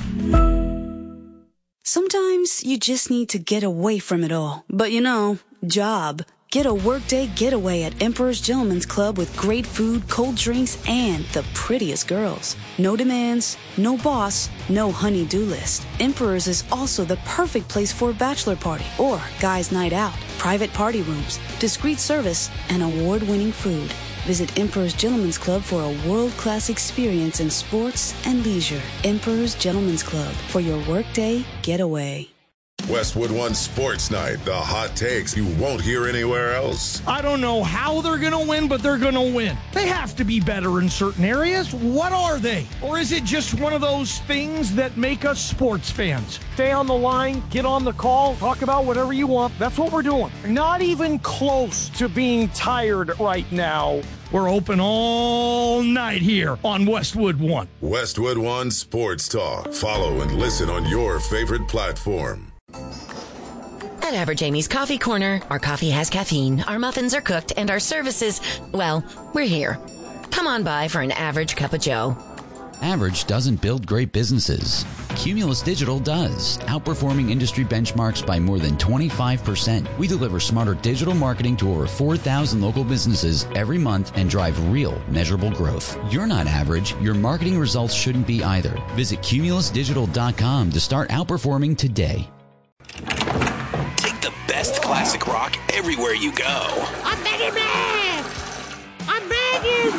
Sometimes you just need to get away from it all. But you know, job. Get a workday getaway at Emperor's Gentleman's Club with great food, cold drinks, and the prettiest girls. No demands, no boss, no honey-do list. Emperor's is also the perfect place for a bachelor party or guys' night out. Private party rooms, discreet service, and award-winning food. Visit Emperor's Gentleman's Club for a world-class experience in sports and leisure. Emperor's Gentleman's Club for your workday getaway. Westwood One Sports Night, the hot takes you won't hear anywhere else. I don't know how they're going to win, but they're going to win. They have to be better in certain areas. What are they? Or is it just one of those things that make us sports fans? Stay on the line, get on the call, talk about whatever you want. That's what we're doing. Not even close to being tired right now. We're open all night here on Westwood One. Westwood One Sports Talk. Follow and listen on your favorite platform. At Average Amy's Coffee Corner, our coffee has caffeine, our muffins are cooked, and our services, well, we're here. Come on by for an average cup of joe. Average doesn't build great businesses. Cumulus Digital does, outperforming industry benchmarks by more than twenty-five percent. We deliver smarter digital marketing to over four thousand local businesses every month and drive real, measurable growth. You're not average. Your marketing results shouldn't be either. Visit cumulus digital dot com to start outperforming today. Take the best classic rock everywhere you go. I'm begging, man! I'm begging!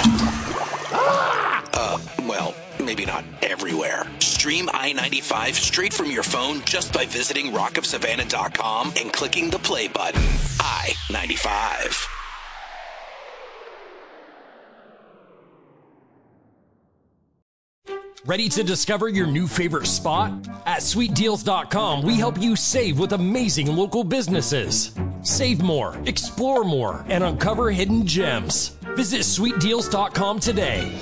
Ah! Uh, well, maybe not everywhere. Stream I ninety-five straight from your phone just by visiting rock of savannah dot com and clicking the play button. I ninety-five. Ready to discover your new favorite spot? At sweet deals dot com, we help you save with amazing local businesses. Save more, explore more, and uncover hidden gems. Visit sweet deals dot com today.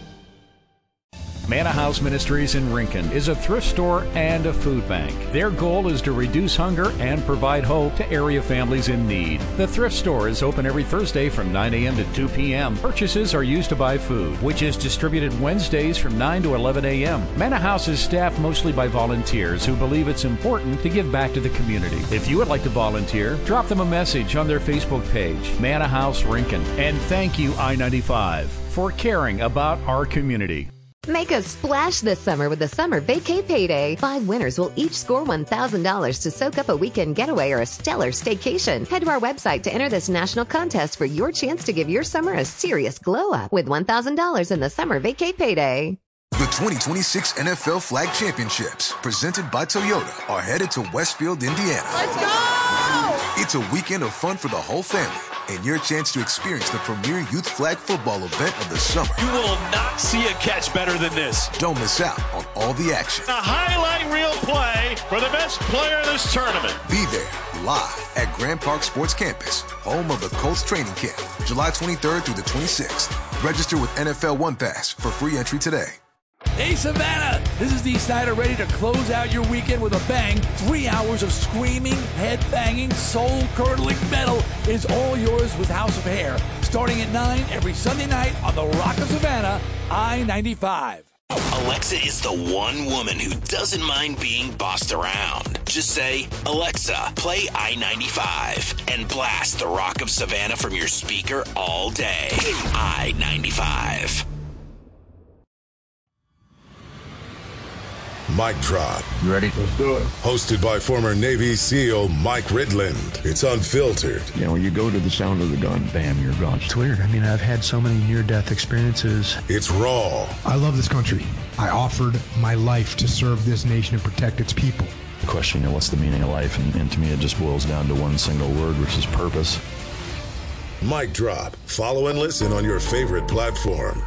Manna House Ministries in Rincon is a thrift store and a food bank. Their goal is to reduce hunger and provide hope to area families in need. The thrift store is open every Thursday from nine a.m. to two p.m. Purchases are used to buy food, which is distributed Wednesdays from nine to eleven a.m. Manna House is staffed mostly by volunteers who believe it's important to give back to the community. If you would like to volunteer, drop them a message on their Facebook page, Manna House Rincon. And thank you, I ninety-five, for caring about our community. Make a splash this summer with the Summer Vacay Payday. Five winners will each score one thousand dollars to soak up a weekend getaway or a stellar staycation. Head to our website to enter this national contest for your chance to give your summer a serious glow up with one thousand dollars in the Summer Vacay Payday. The twenty twenty-six N F L Flag Championships, presented by Toyota, are headed to Westfield, Indiana. Let's go! It's a weekend of fun for the whole family and your chance to experience the premier youth flag football event of the summer. You will not see a catch better than this. Don't miss out on all the action. A highlight reel play for the best player in this tournament. Be there live at Grand Park Sports Campus, home of the Colts training camp, July twenty-third through the twenty-sixth. Register with N F L One Pass for free entry today. Hey, Savannah, this is Dee Snider ready to close out your weekend with a bang. Three hours of screaming, head-banging, soul-curdling metal is all yours with House of Hair. Starting at nine every Sunday night on the Rock of Savannah, I ninety-five. Alexa is the one woman who doesn't mind being bossed around. Just say, Alexa, play I ninety-five, and blast the Rock of Savannah from your speaker all day. I ninety-five. Mic Drop. You ready? Let's do it. Hosted by former Navy SEAL Mike Ridland. It's unfiltered. You know, when you go to the sound of the gun, bam, you're gone. It's weird. I mean, I've had so many near-death experiences. It's raw. I love this country. I offered my life to serve this nation and protect its people. The question, you know, what's the meaning of life? And, and to me, it just boils down to one single word, which is purpose. Mic Drop. Follow and listen on your favorite platform.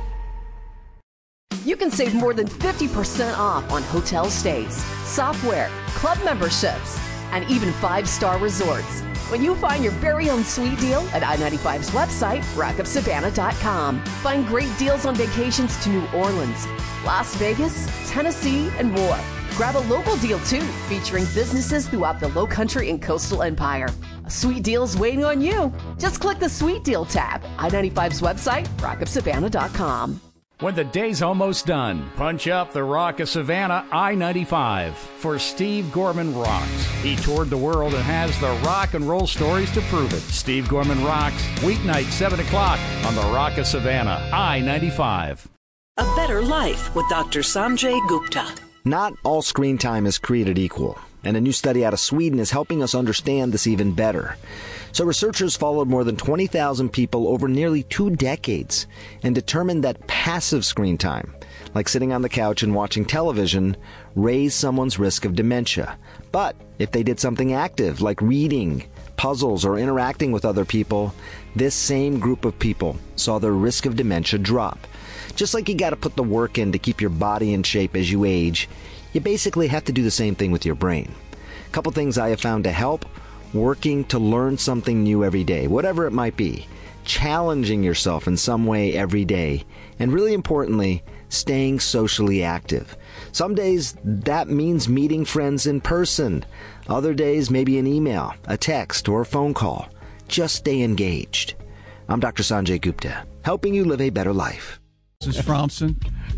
You can save more than fifty percent off on hotel stays, software, club memberships, and even five-star resorts when you find your very own sweet deal at I ninety-five's website, rock of savannah dot com. Find great deals on vacations to New Orleans, Las Vegas, Tennessee, and more. Grab a local deal, too, featuring businesses throughout the Lowcountry and Coastal Empire. A sweet deal's waiting on you. Just click the Sweet Deal tab. I ninety-five's website, rock of savannah dot com. When the day's almost done, punch up the Rock of Savannah I ninety-five for Steve Gorman Rocks. He toured the world and has the rock and roll stories to prove it. Steve Gorman Rocks, weeknight seven o'clock on the Rock of Savannah I ninety-five. A better life with Doctor Sanjay Gupta. Not all screen time is created equal, and a new study out of Sweden is helping us understand this even better. So researchers followed more than twenty thousand people over nearly two decades and determined that passive screen time, like sitting on the couch and watching television, raised someone's risk of dementia. But if they did something active, like reading, puzzles, or interacting with other people, this same group of people saw their risk of dementia drop. Just like you got to put the work in to keep your body in shape as you age, you basically have to do the same thing with your brain. A couple things I have found to help: working to learn something new every day, whatever it might be, challenging yourself in some way every day, and really importantly, staying socially active. Some days that means meeting friends in person. Other days, maybe an email, a text, or a phone call. Just stay engaged. I'm Doctor Sanjay Gupta, helping you live a better life. This is Fromson.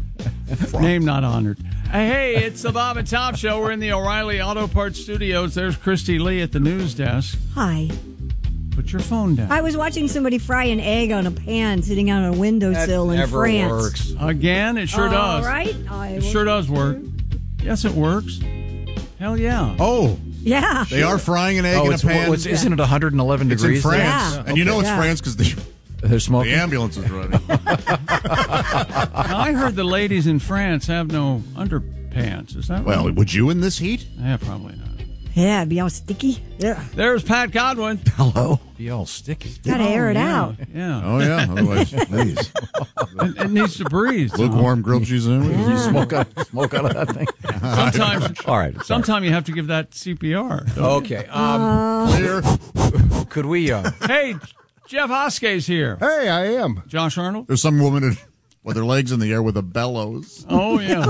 Name not honored. Hey, it's the Bob and Tom Show. We're in the O'Reilly Auto Parts Studios. There's Christy Lee at the news desk. Hi. Put your phone down. I was watching somebody fry an egg on a pan sitting on a windowsill in never France. Works. Again, it sure oh, does. Right? I it sure does work. Yes, it works. Hell yeah. Oh. Yeah. They are frying an egg oh, in a pan. Well, isn't it one hundred eleven it's degrees? It's in France. Yeah. And okay. you know it's yeah. France because the, they're smoking. The ambulance is running. Now, I heard the ladies in France have no underpants. Is that well, right? Would you in this heat? Yeah, probably not. Yeah, it'd be all sticky. Yeah. There's Pat Godwin. Hello. Be all sticky. Gotta air it yeah. out. Yeah. Oh, yeah. Otherwise, please. It, it needs to breathe. Lukewarm grilled cheese sandwich. You smoke out, smoke out of that thing. Sometimes. All right. Sometimes you have to give that C P R. Okay. Um, Clear. Could we? Uh, hey, Jeff Hoskey's here. Hey, I am. Josh Arnold. There's some woman in, with her legs in the air with a bellows. Oh, yeah.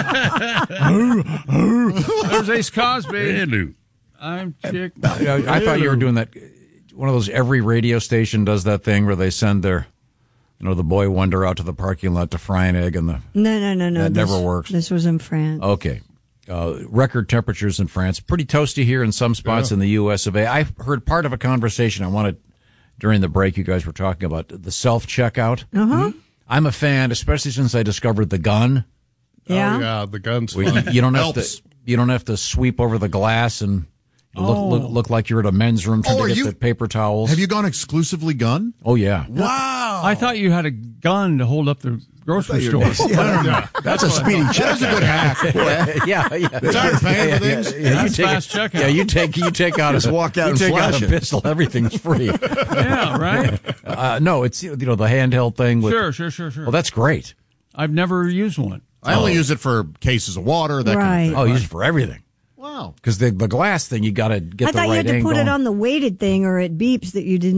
There's Ace Cosby. Hello. I'm Chick. I, I thought you were doing that. One of those, every radio station does that thing where they send their, you know, the boy wonder out to the parking lot to fry an egg, and the No, no, no, no. that this, never works. This was in France. Okay. Uh, record temperatures in France. Pretty toasty here in some spots Yeah. in the U S of A. I heard part of a conversation I wanted during the break. You guys were talking about the self-checkout. Uh-huh. I'm a fan, especially since I discovered the gun. Yeah. Oh, yeah, the gun's Where you, fun. you don't have Helps. to. You don't have to sweep over the glass and look Oh. look, look like you're at a men's room trying Oh, to are get you- the paper towels. Have you gone exclusively gun? Oh yeah. Wow. I thought you had a gun to hold up the grocery store. Yeah, that's a speedy check. That's a good hack. yeah, yeah. Tired of paying for things? Yeah, you That's take fast it- checkout. Yeah, you take you take out Just a walk out you and take out flash a it. pistol. Everything's free. Yeah, right? Uh, no, it's you know the handheld thing. With, Sure, sure, sure, sure. Well, that's great. I've never used one. I only use it for cases of water, that kind Right. of thing. Oh, you use it for everything. Wow. Because the the glass thing, you got to get I the thought right you had to angle. put it on the weighted thing or it beeps that you didn't.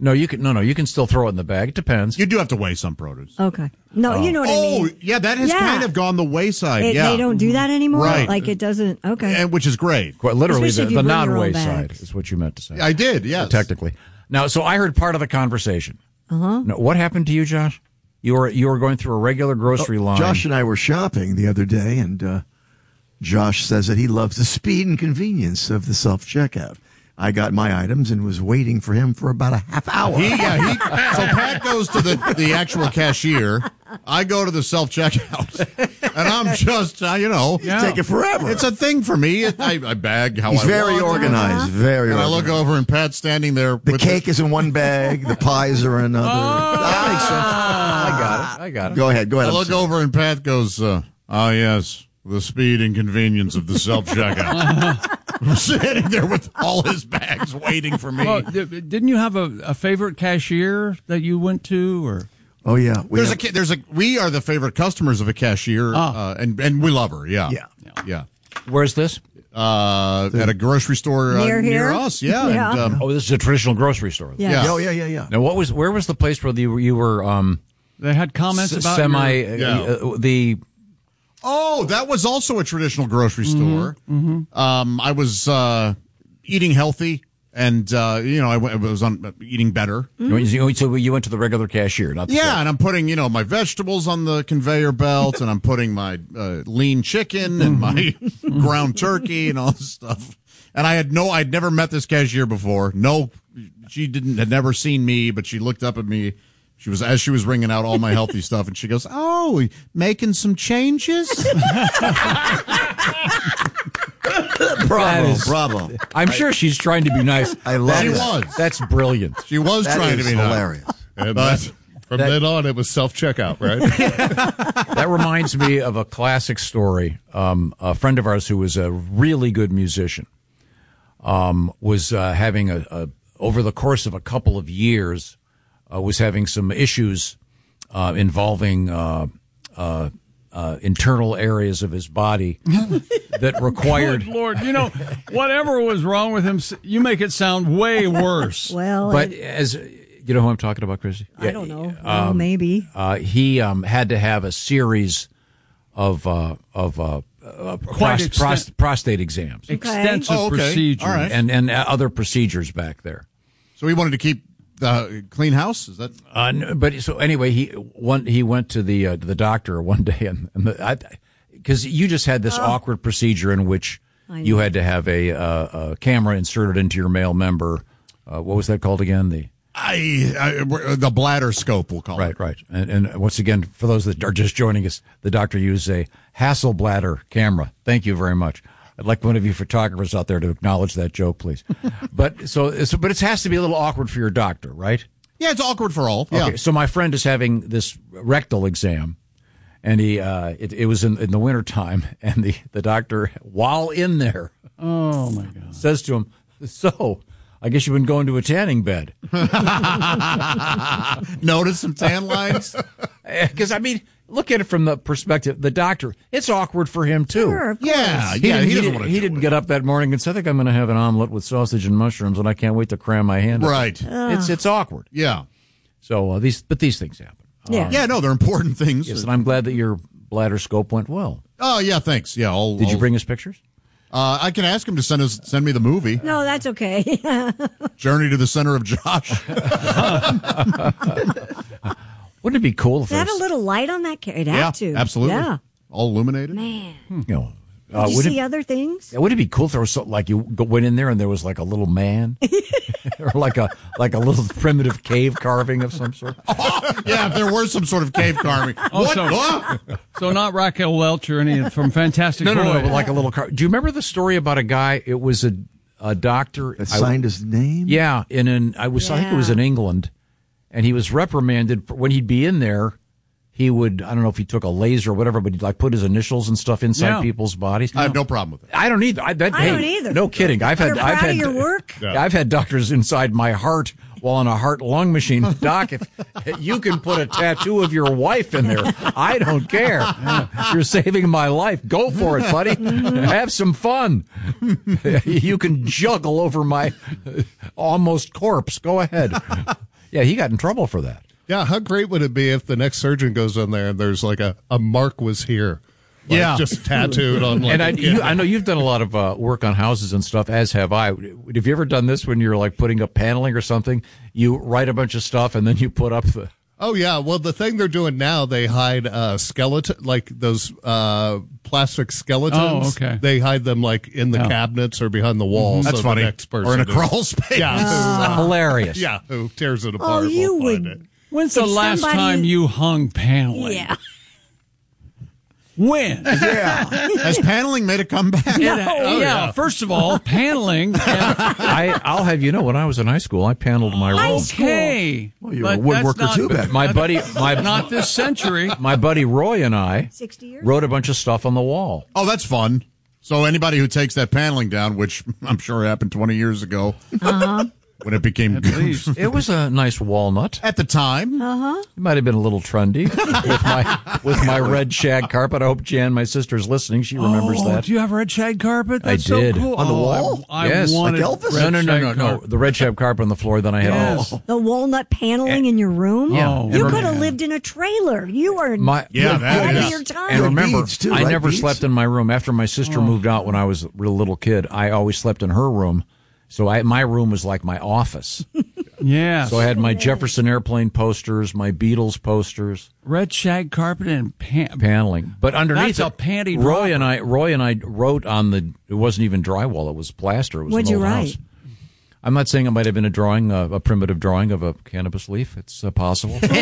No, you can. No, no, you can still throw it in the bag. It depends. You do have to weigh some produce. Okay. No, Oh. you know what I Oh, mean. yeah, that has Yeah. kind of gone the wayside. It- yeah, They don't do that anymore? Right. Like it doesn't. Okay. and which is great. Quite literally, Especially the, if you the bring your own non-way bags. side is what you meant to say. I did, yes. Technically. Now, so I heard part of the conversation. Uh-huh. Now, what happened to you, Josh? You were you were going through a regular grocery Oh, line. Josh and I were shopping the other day, and uh, Josh says that he loves the speed and convenience of the self-checkout. I got my items and was waiting for him for about a half hour. He, yeah, he, so Pat goes to the, the actual cashier. I go to the self-checkout. And I'm just, uh, you know. Yeah. Taking forever. It's a thing for me. It, I, I bag how He's I very want. organized, very And organized. I look over and Pat's standing there. The with cake is in one bag, the pies are in another. That makes sense. I got it. I got it. Go ahead, go ahead. I I'm look sorry. over and Pat goes, uh, oh, yes, the speed and convenience of the self-checkout. I'm sitting there with all his bags waiting for me. Well, d- didn't you have a, a favorite cashier that you went to, or? Oh yeah, There's have, a ca- there's a we are the favorite customers of a cashier, Oh. uh, and and we love her. Yeah, yeah, yeah. Where's this? Uh, at a grocery store uh, Near near here? us. Yeah. Yeah. And, um, Oh, this is a traditional grocery store. Yeah. yeah. Oh yeah, yeah, yeah. Now, what was where was the place where you, you were um, They had comments s- about semi your- Yeah. uh, the Oh, that was also a traditional grocery store. Mm-hmm. Um, I was uh, eating healthy, and uh, you know, I, went, I was on uh, eating better. you- so you went to the regular cashier, not the Yeah, and I'm putting, you know, my vegetables on the conveyor belt, and I'm putting my uh, lean chicken and my ground turkey and all this stuff. And I had no, I'd never met this cashier before. No, she didn't, had never seen me, but she looked up at me. She was, as she was ringing out all my healthy stuff, and she goes, "Oh, making some changes?" Bravo, is- bravo. I'm sure she's trying to be nice. I love She it. was. That's brilliant. She was That trying is to be nice. hilarious. And But- that- from that- then on, it was self-checkout, right? That reminds me of a classic story. Um, a friend of ours who was a really good musician um, was uh, having a, a over the course of a couple of years uh, was having some issues uh, involving uh, uh, uh, internal areas of his body that required. Good Lord, you know, whatever was wrong with him, s- you make it sound way worse. Well, But it- as you know, who I'm talking about, Chrissy. I don't know. Well, maybe. Uh, he um, had to have a series of uh, of uh, uh, Quite pros- exten- pros- prostate exams Extensive Oh, okay. procedures. All right. and and uh, other procedures back there. So he wanted to keep the clean house. Is that? Uh, n- but so anyway, he one he went to the uh, to the doctor one day, and because you just had this Oh. awkward procedure in which I you know. had to have a, uh, a camera inserted into your male member. Uh, what was that called again? The I, I the bladder scope, we'll call Right, it. right. And, and once again, for those that are just joining us, the doctor used a Hasselbladder camera. Thank you very much. I'd like one of you photographers out there to acknowledge that joke, please. but so, so, but it has to be a little awkward for your doctor, right? Yeah, it's awkward for all. Yeah. Okay, so my friend is having this rectal exam, and he uh, it, it was in, in the wintertime, and the, the doctor, while in there, Oh, my God. says to him, "So, I guess you've been going to a tanning bed." Notice some tan lines? Because, I mean, look at it from the perspective, the doctor, it's awkward for him, too. Sure, of course. Yeah, He yeah, didn't, he he doesn't didn't- want to he do didn't it. get up that morning and say, "I think I'm going to have an omelet with sausage and mushrooms, and I can't wait to cram my hand." up." Right. It's it's awkward. Yeah. So uh, these, but these things happen. Yeah. Yeah, no, they're important things. Yes, and I'm glad that your bladder scope went well. Oh, yeah, thanks. Yeah. I'll, Did you I'll- bring us pictures? Uh, I can ask him to send us send me the movie No, that's okay. Journey to the Center of Josh. Wouldn't it be cool if Is that there a was, little light on that? Ca- It yeah, had to. absolutely. Yeah. All illuminated. Man. you know, Did uh, you would see it, other things? yeah, would it be cool if there was so, like you go- went in there and there was like a little man, or like a like a little primitive cave carving of some sort? Yeah, if there were some sort of cave carving. Oh, What? so- Huh? So not Raquel Welch or any from Fantastic No, no, no, Voyage. but like a little car. Do you remember the story about a guy? It was a a doctor That I- signed his name? Yeah, in an I was I think it was in England, and he was reprimanded for, when he'd be in there. He would I don't know if he took a laser or whatever, but he'd like put his initials and stuff inside Yeah. people's bodies. I have no problem with it. I don't either. I, that, I hey, don't either. No kidding. I've had You're I've proud had of your work? Yeah. I've had doctors inside my heart while on a heart lung machine. Doc, if you can put a tattoo of your wife in there, I don't care. You're saving my life. Go for it, buddy. Have some fun. You can juggle over my almost corpse. Go ahead. Yeah, he got in trouble for that. Yeah, how great would it be if the next surgeon goes in there and there's like a, a mark was here? Like yeah. Just tattooed on like And I, a- you, I know you've done a lot of uh, work on houses and stuff, as have I. Have you ever done this when you're like putting up paneling or something? You write a bunch of stuff and then you put up the... Oh, yeah. Well, the thing they're doing now, they hide uh, skeleton, like those uh, plastic skeletons. Oh, okay. They hide them like in the Yeah. cabinets or behind the walls. That's so funny. The next person Or in a who- crawl space. Yeah. who, uh, Hilarious. Yeah, who tears it Oh, apart. you will find would. it. When's the If last somebody- time you hung paneling? Yeah. When? Yeah. Has paneling made a comeback? It- Oh, yeah, yeah. first of all, paneling. and- I, I'll have you know, when I was in high school, I paneled my High room. school. Okay. Well, you're a But that's woodworker not- too, Ben. My buddy, my Not this century. my buddy Roy and I sixty years? wrote a bunch of stuff on the wall. Oh, that's fun. So anybody who takes that paneling down, which I'm sure happened twenty years ago, Uh-huh. when it became At good. least. It was a nice walnut. At the time, Uh-huh. It might have been a little trendy with my with my red shag carpet. I hope Jan, my sister's listening. She remembers Oh, that. do you have red shag carpet? That's I did. So cool. On the Oh, wall? I, I Yes. wanted Like Elvis? red No, no, no, shag no, no. carpet. The red shag carpet on the floor. Then I had Yes. all The walnut paneling in your room? Yeah. Oh, You And could have man. lived in a trailer. You are my Yeah, that ahead is. of your time. And remember, beads, too, I right? never Beads? slept in my room. After my sister Oh. moved out when I was a real little kid, I always slept in her room. So I, my room was like my office. Yeah. So I had my Jefferson Airplane posters, my Beatles posters, red shag carpet and pan- paneling. But underneath That's a it, panty Roy dropper. and I, Roy and I wrote on the. It wasn't even drywall; it was plaster. It was What'd an you old write? house. I'm not saying it might have been a drawing, uh, a primitive drawing of a cannabis leaf. It's uh, possible. All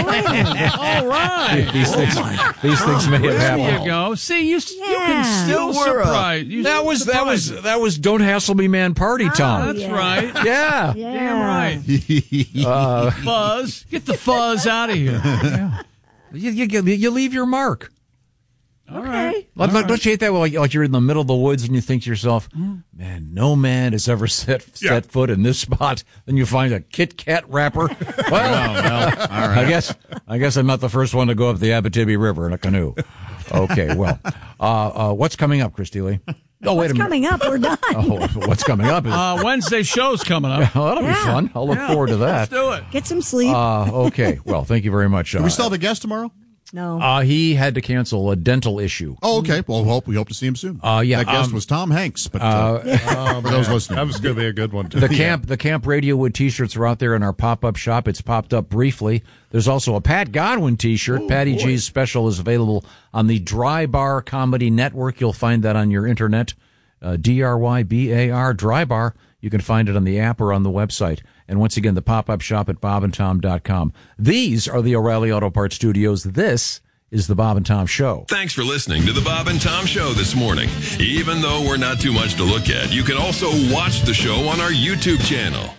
right. these things, these things may have There happened. you go. See, you, you Yeah. can still You were, uh, surprise. You That still was that was surprise. that was Don't Hassle Me Man Party, Tom. That's yeah. right. Yeah. Yeah. Damn right. Uh, Fuzz. Get the fuzz out of here. you, you, you leave your mark. All right. Like, like, Don't you hate that? Like, like you're in the middle of the woods and you think to yourself, man, no man has ever set set foot in this spot. Then you find a Kit Kat wrapper. Well, well I guess I guess I'm not the first one to go up the Abitibi River in a canoe. Okay, well, uh, uh, what's coming up, Christy Lee? Oh, wait What's a minute. coming up? We're done. Oh, what's coming up? Is, Uh, Wednesday show's coming up. well, that'll be yeah. fun. I'll look Yeah, forward to Let's that. do it. Get some sleep. Uh, okay, well, thank you very much. do Uh, we still have a guest tomorrow? no. uh, he had to cancel a dental issue. Oh, okay. Well, we hope we hope to see him soon. Uh, yeah, that guest um, was Tom Hanks. But uh, Oh, for those man. listening, That was going to be a good one, too. The camp, the Camp Radiowood T-shirts are out there in our pop-up shop. It's popped up briefly. There's also a Pat Godwin T-shirt. Patty G's special is available on the Dry Bar Comedy Network. You'll find that on your internet. Uh, D R Y B A R, Dry Bar. You can find it on the app or on the website. And once again, the pop-up shop at bob and tom dot com. These are the O'Reilly Auto Parts Studios. This is the Bob and Tom Show. Thanks for listening to the Bob and Tom Show this morning. Even though we're not too much to look at, you can also watch the show on our YouTube channel.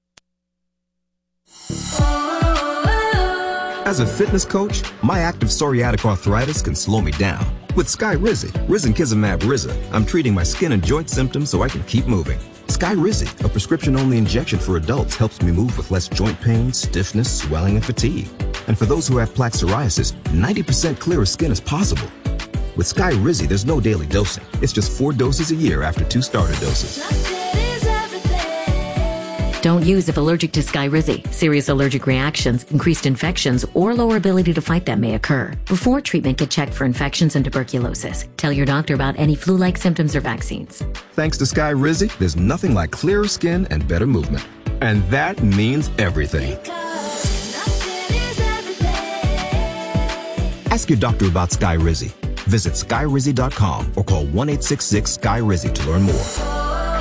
As a fitness coach, my active psoriatic arthritis can slow me down. With Skyrizi, Risankizumab Riza, I'm treating my skin and joint symptoms so I can keep moving. Skyrizi, a prescription-only injection for adults, helps me move with less joint pain, stiffness, swelling, and fatigue. And for those who have plaque psoriasis, ninety percent clearer skin is possible. With Skyrizi, there's no daily dosing. It's just four doses a year after two starter doses. Don't use if allergic to Skyrizi. Serious allergic reactions, increased infections, or lower ability to fight them may occur. Before treatment, get checked for infections and tuberculosis. Tell your doctor about any flu-like symptoms or vaccines. Thanks to Skyrizi, there's nothing like clearer skin and better movement. And that means everything. Ask your doctor about Skyrizi. Visit skyrizi dot com or call one eight six six Sky Rizzy to learn more.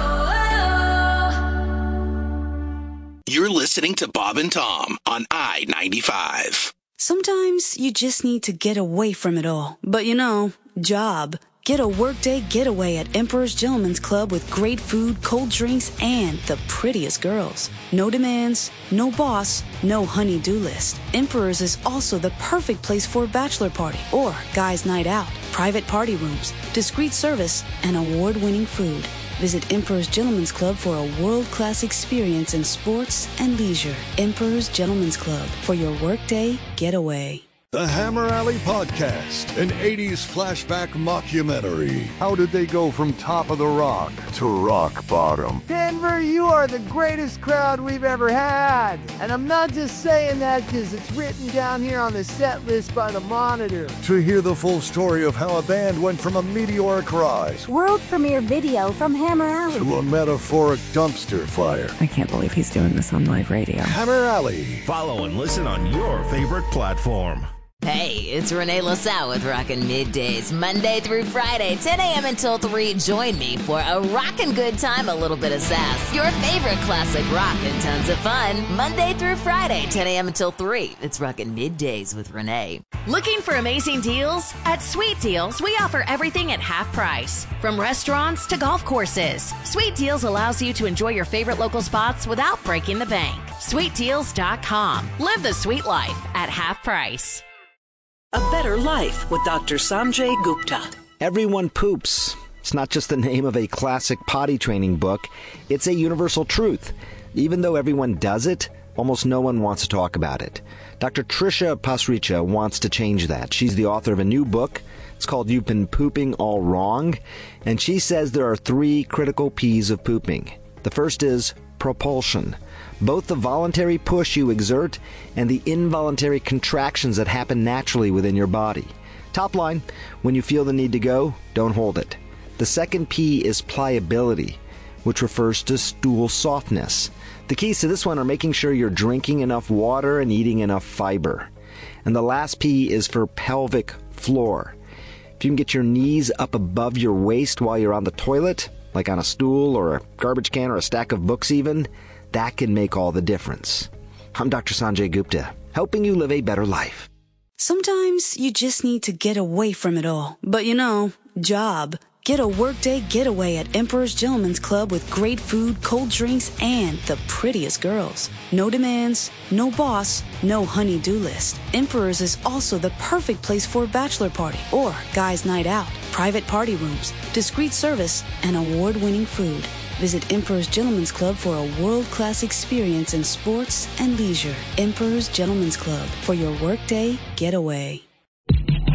You're listening to Bob and Tom on I ninety-five. Sometimes you just need to get away from it all. But you know, job. Get a workday getaway at Emperor's Gentleman's Club with great food, cold drinks, and the prettiest girls. No demands, no boss, no honey-do list. Emperor's is also the perfect place for a bachelor party or guys' night out. Private party rooms, discreet service, and award-winning food. Visit Emperor's Gentleman's Club for a world-class experience in sports and leisure. Emperor's Gentleman's Club for your workday getaway. The Hammer Alley Podcast, an eighties flashback mockumentary. How did they go from top of the rock to rock bottom? Denver, you are the greatest crowd we've ever had. And I'm not just saying that because it's written down here on the set list by the Monitor. To hear the full story of how a band went from a meteoric rise world premiere video from Hammer Alley to a metaphoric dumpster fire. I can't believe he's doing this on live radio. Hammer Alley. Follow and listen on your favorite platform. Hey, it's Renee LaSalle with Rockin' Middays, Monday through Friday, ten a.m. until three. Join me for a rockin' good time, a little bit of sass, your favorite classic rock, and tons of fun. Monday through Friday, ten a.m. until three. It's Rockin' Middays with Renee. Looking for amazing deals? At Sweet Deals, we offer everything at half price. From restaurants to golf courses, Sweet Deals allows you to enjoy your favorite local spots without breaking the bank. sweet deals dot com. Live the sweet life at half price. A Better Life with Doctor Sanjay Gupta. Everyone poops. It's not just the name of a classic potty training book. It's a universal truth. Even though everyone does it, almost no one wants to talk about it. Doctor Trisha Pasricha wants to change that. She's the author of a new book. It's called You've Been Pooping All Wrong. And she says there are three critical P's of pooping. The first is propulsion. Both the voluntary push you exert and the involuntary contractions that happen naturally within your body. Top line, when you feel the need to go, don't hold it. The second P is pliability, which refers to stool softness. The keys to this one are making sure you're drinking enough water and eating enough fiber. And the last P is for pelvic floor. If you can get your knees up above your waist while you're on the toilet, like on a stool or a garbage can or a stack of books even, that can make all the difference. I'm Doctor Sanjay Gupta, helping you live a better life. Sometimes you just need to get away from it all. But you know, job. Get a workday getaway at Emperor's Gentlemen's Club with great food, cold drinks, and the prettiest girls. No demands, no boss, no honey-do list. Emperor's is also the perfect place for a bachelor party or guys' night out. Private party rooms, discreet service, and award-winning food. Visit Emperor's Gentlemen's Club for a world-class experience in sports and leisure. Emperor's Gentlemen's Club for your workday getaway.